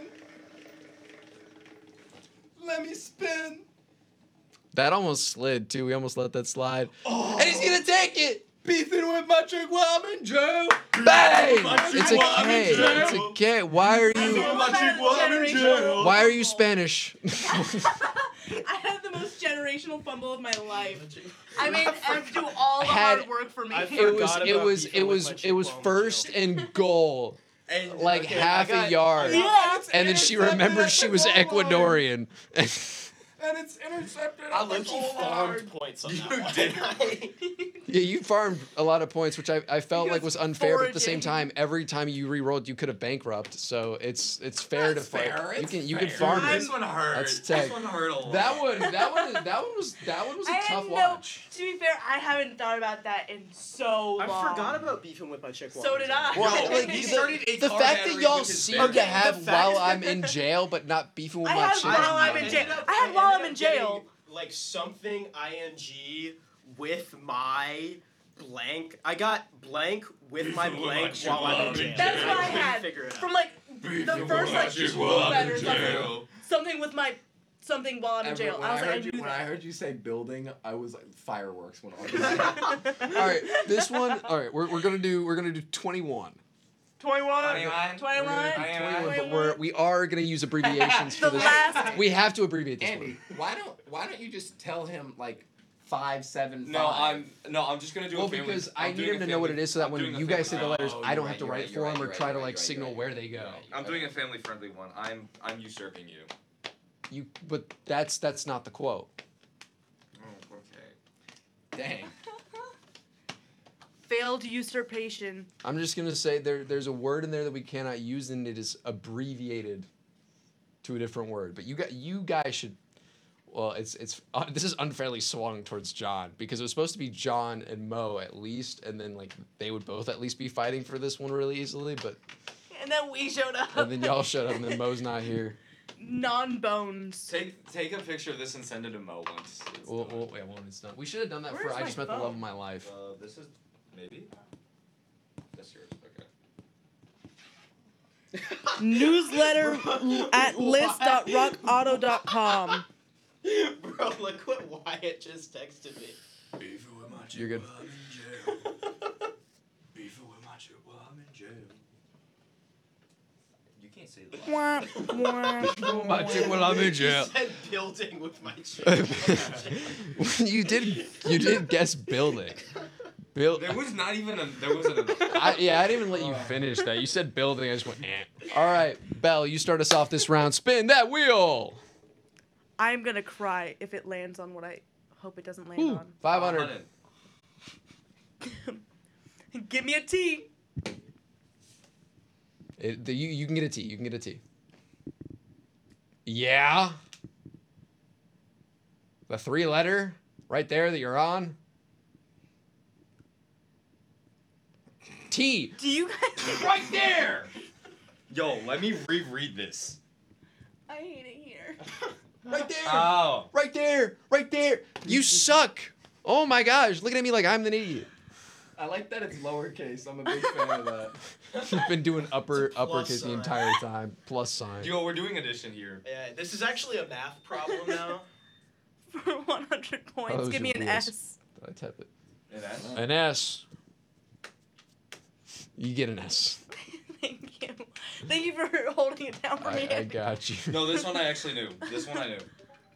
Let me spin. That almost slid too. We almost let that slide. Oh. And he's gonna take it. Beefing with my chick while I'm in jail. Bang! My chick It's a while I'm in K. jail. It's a K. Why are Beefing you? with my chick while I'm in jail. Why are you Spanish? I had the most generational fumble of my life. I made F do all the Had- hard work for me. I It was. forgot It about was. beefing It with was. my It chick was while I'm in first jail. and goal. And, Like okay, half I got- a yard. I got- Yeah. And then she Intercepted remembered at she the was goal line. Ecuadorian. And it's intercepted. I at the low-key goal farmed line. points on You that did. one. Yeah, you farmed a lot of points, which I, I felt He like was was unfair, but at the same foraging. time, every time you re-rolled, you could have bankrupt. So it's it's fair That's to fight. fair, You it's can you can fair. farm I'm- it. This one hurt. That's This tech. one hurt a lot. That one that one that one was that one was a I tough had no, watch. To be fair, I haven't thought about that in so I long. forgot about beefing with my chick while So I'm in did jail. I. Well, Yo, like he the, started a the car fact that battery y'all with his seem bare to hands. have The fact- while I'm in jail, but not beefing with I my had chick. while I'm in I jail. ended up- I had while ended I'm up in jail. getting, Like something ing with my blank. I got blank with my Beefing with blank my chick while I'm while in I'm jail. in That's jail. what I couldn't had. Figure it out. From like the first like two letters, something, something with my something while I'm in Ever- jail. when I was like, I heard you, knew when I that. heard you say building, I was like fireworks went off. All right, this one. All right, we're, we're gonna do we're gonna do twenty-one. twenty-one. twenty-one. twenty-one. twenty-one, but we're we are gonna use abbreviations for The this. last- We have to abbreviate this Andy, why don't why don't you just tell him like five seven No, five? I'm no, I'm just gonna do Well, a family. because I I'm need doing him a to know what it family- is, so that I'm when doing a you guys say family- the letters, Oh, I you're don't right, have to you're write right, for you're them right, or you're try right, to you're like right, signal you're where right, they go. you're right, you're I'm doing a right. family friendly one. I'm I'm usurping you. You, but that's that's not the quote. Oh, okay. Dang. Failed usurpation. I'm just gonna say there there's a word in there that we cannot use, and it is abbreviated to a different word. But you got you guys should. Well, it's it's uh, this is unfairly swung towards John because it was supposed to be John and Mo at least, and then like they would both at least be fighting for this one really easily. But And then we showed up. and then y'all shut up, and then Mo's not here. Non-bones. Take take a picture of this and send it to Mo once. It's Well, done. well, wait, well, it's not. We should have done that Where's for I my just met the phone? love of my life. Uh, this is maybe. That's yours. Okay. Newsletter Bro, at list dot rock auto dot com. Bro, look what Wyatt just texted me. Beefing with my chick You're good. while I'm in jail. Beefing with my chick while I'm in jail. You can't say that. Wah, wah, My chick while I'm in He jail. said building with my chick. you did you did guess building. Build. There was not even a. There wasn't enough. I, yeah, I didn't even let you finish that. You said building. I just went. Eh. All right, Belle, you start us off this round. Spin that wheel. I'm gonna cry if it lands on what I hope it doesn't land Ooh, on. five hundred. Give me a T. It, the, you you can get a T. You can get a T. Yeah. The three letter right there that you're on. T. Do you guys? Right there. Yo, let me reread this. I hate it here. Right there. Oh. Right there. Right there. You suck. Oh my gosh. Looking at me like I'm an idiot. I like that it's lowercase. I'm a big fan of that. You've been doing upper It's a plus uppercase the sign. entire time. Plus sign. Yo, we're doing addition here. Yeah, this is actually a math problem now. For one hundred Oh, points, those give are me an rules. S. Did I type it? And that's An S. You get an S. Thank you. Thank you for holding it down for me. I, I got you. No, this one I actually knew. This one I knew.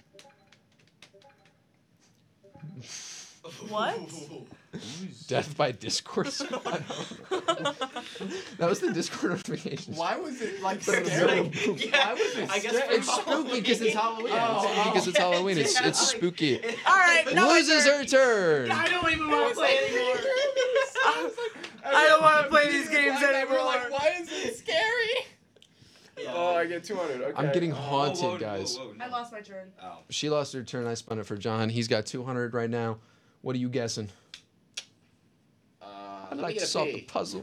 What? Death by Discord squad. That was the Discord notification. Why was it like But it's scary? like- Why was it I guess scary? It's spooky because it's Halloween. Oh, It's spooky because it's Halloween. It's Yeah, it's like- spooky. All right, now my Loses turn. her turn. I don't even want to play anymore. I I don't want to play these games We're anymore. like, why is it scary? Yeah. Oh, I get two hundred. Okay. I'm getting Oh, haunted, whoa, whoa, guys. whoa, no. I lost my turn. Ow. She lost her turn. I spun it for John. He's got two hundred right now. What are you guessing? Uh, I'd let me like get to a solve P. the puzzle.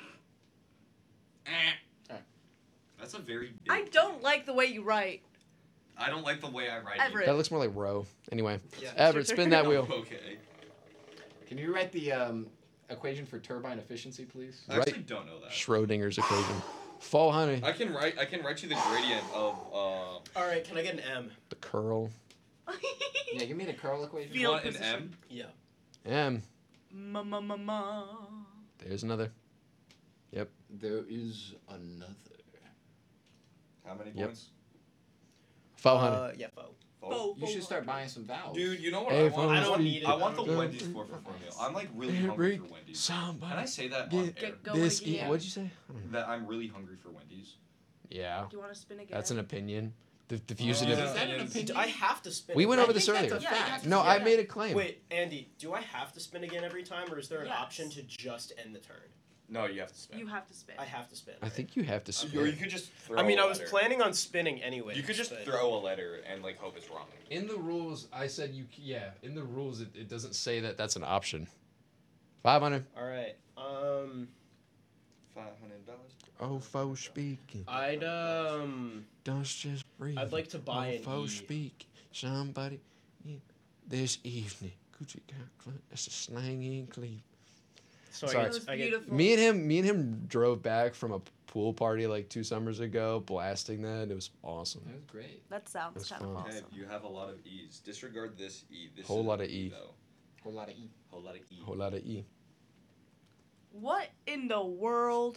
That's a very big... I don't like the way you write. I don't like the way I write Everett. That looks more like row. Anyway, Yeah. Everett, spin that it. wheel. Okay. Can you write the um, equation for turbine efficiency, please? I Right. actually don't know that. Schrodinger's equation. Fall, honey. I can write. I can write you the gradient of. Uh, All right, can I get an M? The curl. Yeah, give me the curl equation. you Field want an position. M? Yeah. M. Ma ma ma ma. There's another. There is another. How many Yep. points? Fall, honey. Uh, yeah, foe. Oh. You should start buying some vowels. Dude, you know what Hey, I want? I don't need it. I want the I don't Wendy's four for four meal. I'm like really hungry for Wendy's. Somebody Can I say that get on air? Get going this. again. E- What'd you say? I don't know. That I'm really hungry for Wendy's. Yeah, Do you want to spin again? that's an opinion. The diffusion Oh, of. yeah. Is that an Opinions. opinion? Do I have to spin? We went again? over I this think earlier. That's a Yeah, you fact. have to No, Yeah. I made a claim. Wait, Andy, do I have to spin again every time, or is there an Yes. option to just end the turn? No, you have to spin. You have to spin. I have to spin. I right? think you have to. Or you Spin. could just throw I mean, a I was letter. planning on spinning anyway. You could just but- throw a letter and like hope it's wrong. In the rules, I said you. c- Yeah, in the rules, it, it doesn't say that that's an option. Five hundred. All right. Um, Five hundred dollars. Oh, foe speaking. I'd um, Don't just breathe. I'd like to buy oh, an foe E. speak. Somebody. Yeah. This evening. Gucci got That's a slang in Cleveland. so Sorry. I That get, was I get beautiful. Me and him, me and him drove back from a pool party like two summers ago, blasting that. It was awesome. That was great. That sounds That's kind of fun. Okay, awesome. you have a lot of E's. Disregard this E. This Whole is lot an of E. Though. Whole lot of E. Whole lot of E. Whole lot of E. What in the world?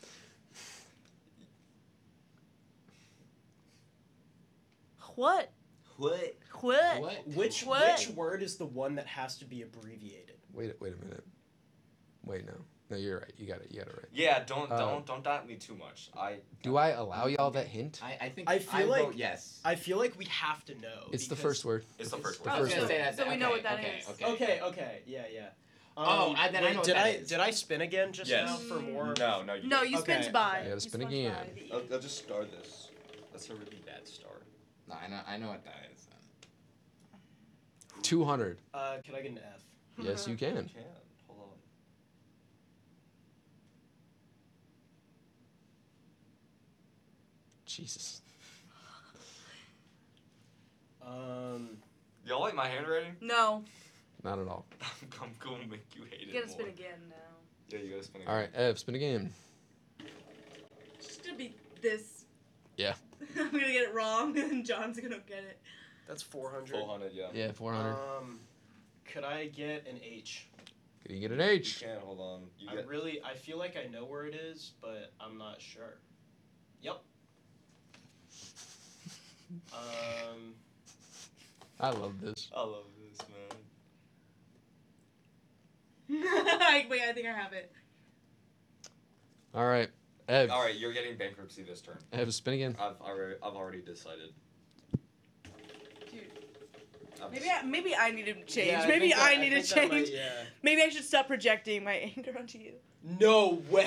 What? What? What? What? which What? which word is the one that has to be abbreviated? Wait, wait a minute. Wait, no, no, you're right. You got it. You got it right. Yeah, don't Uh, don't don't doubt me too much. I Do I allow y'all that hint? I, I think I feel like- vote yes. I feel like we have to know. It's the because- first word. it's the first The I one. was first gonna one. say that. So we okay, know what that okay, is. Okay. Okay. Okay. Yeah. Yeah. Oh, Um, I- then I wait, know what did that I is. did I spin again just Yes. now for more? No, no, you. No, didn't. you Okay. spin by. You gotta You spin spun again. by the E. I'll, I'll just star this. That's a really bad star. No, I know. I know what that is. Two hundred. Uh, can I get an F? Yes, you can. Can. Hold on. Jesus. Um, Y'all like my handwriting? No. Not at all. I'm, I'm gonna make you hate You it gotta more. spin again now. Yeah, you gotta spin again. All right, Ev, spin again. It's just gonna be this. Yeah. I'm gonna get it wrong, and John's gonna get it. that's four hundred. Four hundred, yeah. Yeah, four hundred. Um, could I get an H? Can you get an You H? can. Hold on. You I get. really, I feel like I know where it is, but I'm not sure. Yep. Um, I love this. I love this, man. Wait, I think I have it. All right, Ev. All right, you're getting bankruptcy this turn. Ev, spin again. I've already, I've already decided. Dude, I'm maybe just- I, maybe I need to change. yeah, I maybe think I that- need to think that might- change. yeah. Maybe I should stop projecting my anger onto you. No way.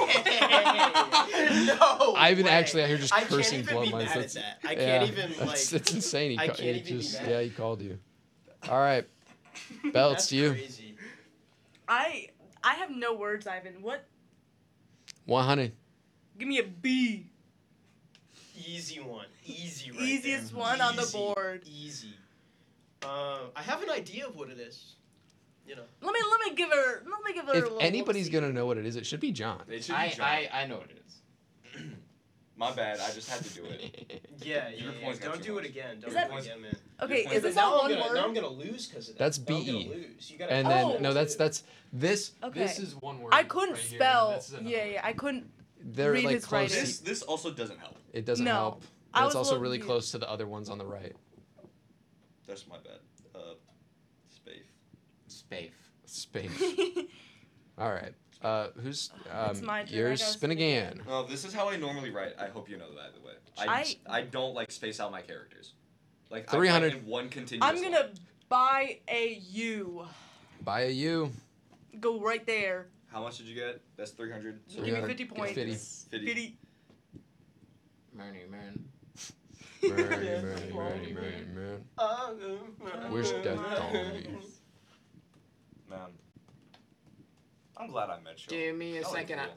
no. Ivan way. actually out here just I can't cursing even blood be lines. mad at That's, that. I yeah, can't even like. that's, that's insane. He, I ca- can't he even be just, mad. yeah, he called you. All right, Belts That's to you. Crazy. I I have no words, Ivan. What? one hundred. Give me a B. Easy one. Easy. Right Easiest there. one on the Easy. board. Easy. Um, I have an idea of what it is. You know. Let me let me give her let me give her a If little anybody's whoopsie. gonna know what it is, it should be John. It should be I, John. I I know what it is. My bad. I just had to do it. Yeah, yeah. Your yeah. points got Don't too do it much. again. Don't Is do that- it again, man. Okay, Your is points this are- now all I'm one gonna, word? Now I'm gonna lose because of that. That's Now B I'm gonna E. lose. You gotta And have then Oh. no, that's two. that's this. Okay. This is one word. I couldn't right here, and spell. this is another Yeah, word. yeah. I couldn't. they're read like his close. writing. This this also doesn't help. It doesn't No. help. I But it's was also looking really at- close to the other ones on the right. That's my bad. Uh, space. Space. Space. All right. Uh, who's um, It's my turn, I yours? gotta Spin spin again. No, this is how I normally write. I hope you know that, by the way. I, I, don't like space out my characters. Like I three hundred. write in one continuous I'm gonna line. buy a U. Buy a U. Go right there. How much did you get? That's three hundred. Give me fifty points. fifty. Fifty. fifty. Marnie, man. Murray, Murray, Murray, Murray, man. Wish death on me. Man. I'm glad I met you. Give me a That was second. I-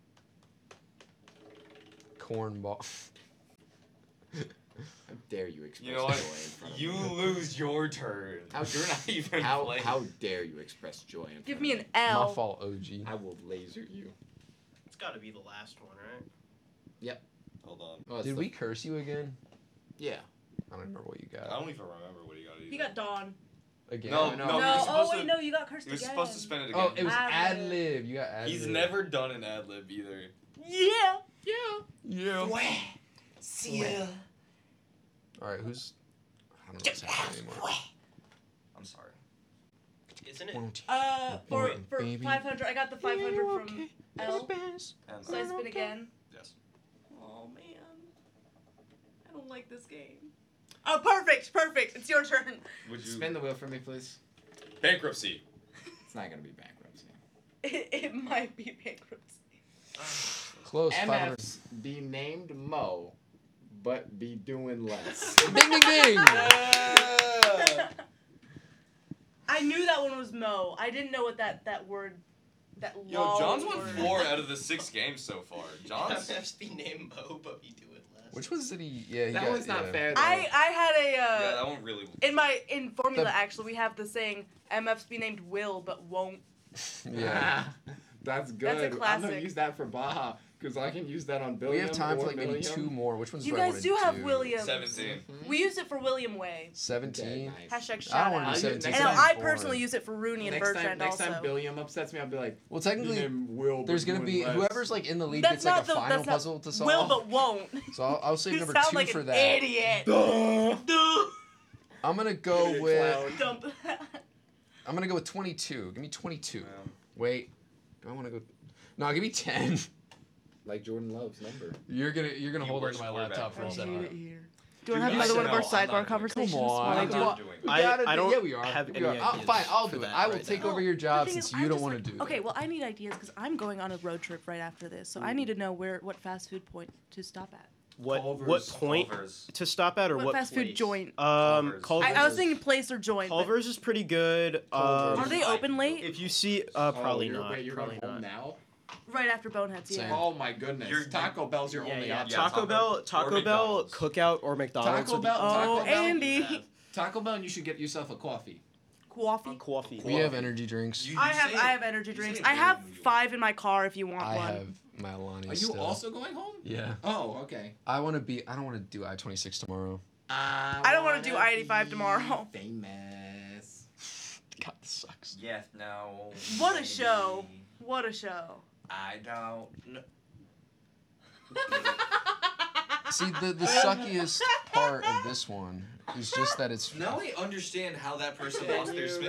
cool. Cornball. How dare you express You know joy what? in front of You me? lose your turn. How You're not even How playing. how dare you express joy in front Give of me me? an My L. fault, O G. I will laser you. It's got to be the last one, right? Hold on. Oh, it's Did the- we curse you again? Yeah. I don't remember what you I got. don't even remember what he got. Either. He got Dawn. Again? No, no. no. No, he No, was oh supposed wait, to, no, you got cursed He was again. supposed to spin it again. Oh, it was Ad ad lib. lib. You got ad lib. He's never done an ad lib either. Yeah. Yeah. See ya. All right, who's? I don't know what's happening anymore. I'm sorry. Isn't it? Won't you? Uh, for Wait, for baby. five hundred, I got the five hundred from L. And So I spin again. yes. Oh man, I don't like this game. Oh, perfect, perfect. It's your turn. Would you Spin the wheel for me, please. bankruptcy? It's not gonna be bankruptcy. It, it might be bankruptcy. Close. five hundred. M Fs be named Mo, but be doing less. Ding ding ding. I knew that one was Mo. I didn't know what that that word, that Yo, long John's won word. four out of the six games so far. John's. John's be named Mo, but we do it less. Which ones did he? Yeah, he that got. one's not yeah. fair though. I I had a yeah, uh, that one really. in my in formula The- actually we have the saying M Fs be named will but won't. Yeah. That's good. That's a I'm gonna classic. use that for Baja because I can use that on Billiam. We have time or for like maybe Milliam. two more. Which one's You the right guys one do to have do? Williams. Seventeen. We used it for William Way. Seventeen. Okay, nice. Hashtag I shout don't want to out. do seventeen. And Next I time- personally use it for Rooney and Next time, Bertrand next also. time Billiam upsets me, I'll be like, Well, "Be technically, named Will, but there's gonna doing be less." whoever's like in the lead That's gets like not a the final that's not puzzle to solve. will but won't. So I'll, I'll save You number sound two like for an that. idiot. Duh. Duh. I'm gonna go Idiot with. clown. Dump. I'm gonna go with twenty-two. Give me twenty-two. Um, Wait. Do I want to go? No, give me ten. Like Jordan Love's number. You're gonna you're gonna You hold worst on to my quarterback laptop for a all second. time. Do you Dude, want to have I another said one of our no, I'm not sidebar doing it. conversations? Come on. while I I'm do? not doing it. We I- gotta I do- don't yeah, we are. have We any are. I'll- ideas fine, I'll for do it. that I will right take now. over your The job thing since is, you I'm don't just want like- to do that. Okay, well, I need ideas because I'm going on a road trip right after this, so I need to know where what fast food point to stop at. What Culver's. what point Culver's. to stop at or What what, fast food place? joint? Um, Culver's. Culver's. I, I was thinking place or joint. but- Culver's is pretty good. Um, Are they open late? If you see, uh, probably oh, you're, not. Wait, you're probably going home not. now? Right after Boneheads, Same. yeah. Oh my goodness. You're- Taco Bell's your Yeah, only yeah. option. Ta- Taco Taco- Bell, or Taco Bell, McDonald's. Cookout, or McDonald's. Taco would be- Bell. Oh, Taco Bell. Andy. Taco Bell, and you should get yourself a coffee. Coffee. Coffee. We have energy drinks. You- I you have say I it- have energy you say drinks. it I have very weird. five in my car if you want I one. have my Alani Are you still. also going home? Yeah. Oh, okay. I want to be. I don't want to do I twenty-six tomorrow. I, I don't wanna do wanna I eighty-five be tomorrow. Famous. God, this sucks. Yes, no. What a maybe. show. What a show. I don't know. See, the the suckiest part of this one is just that it's Now I understand how that person lost their Smith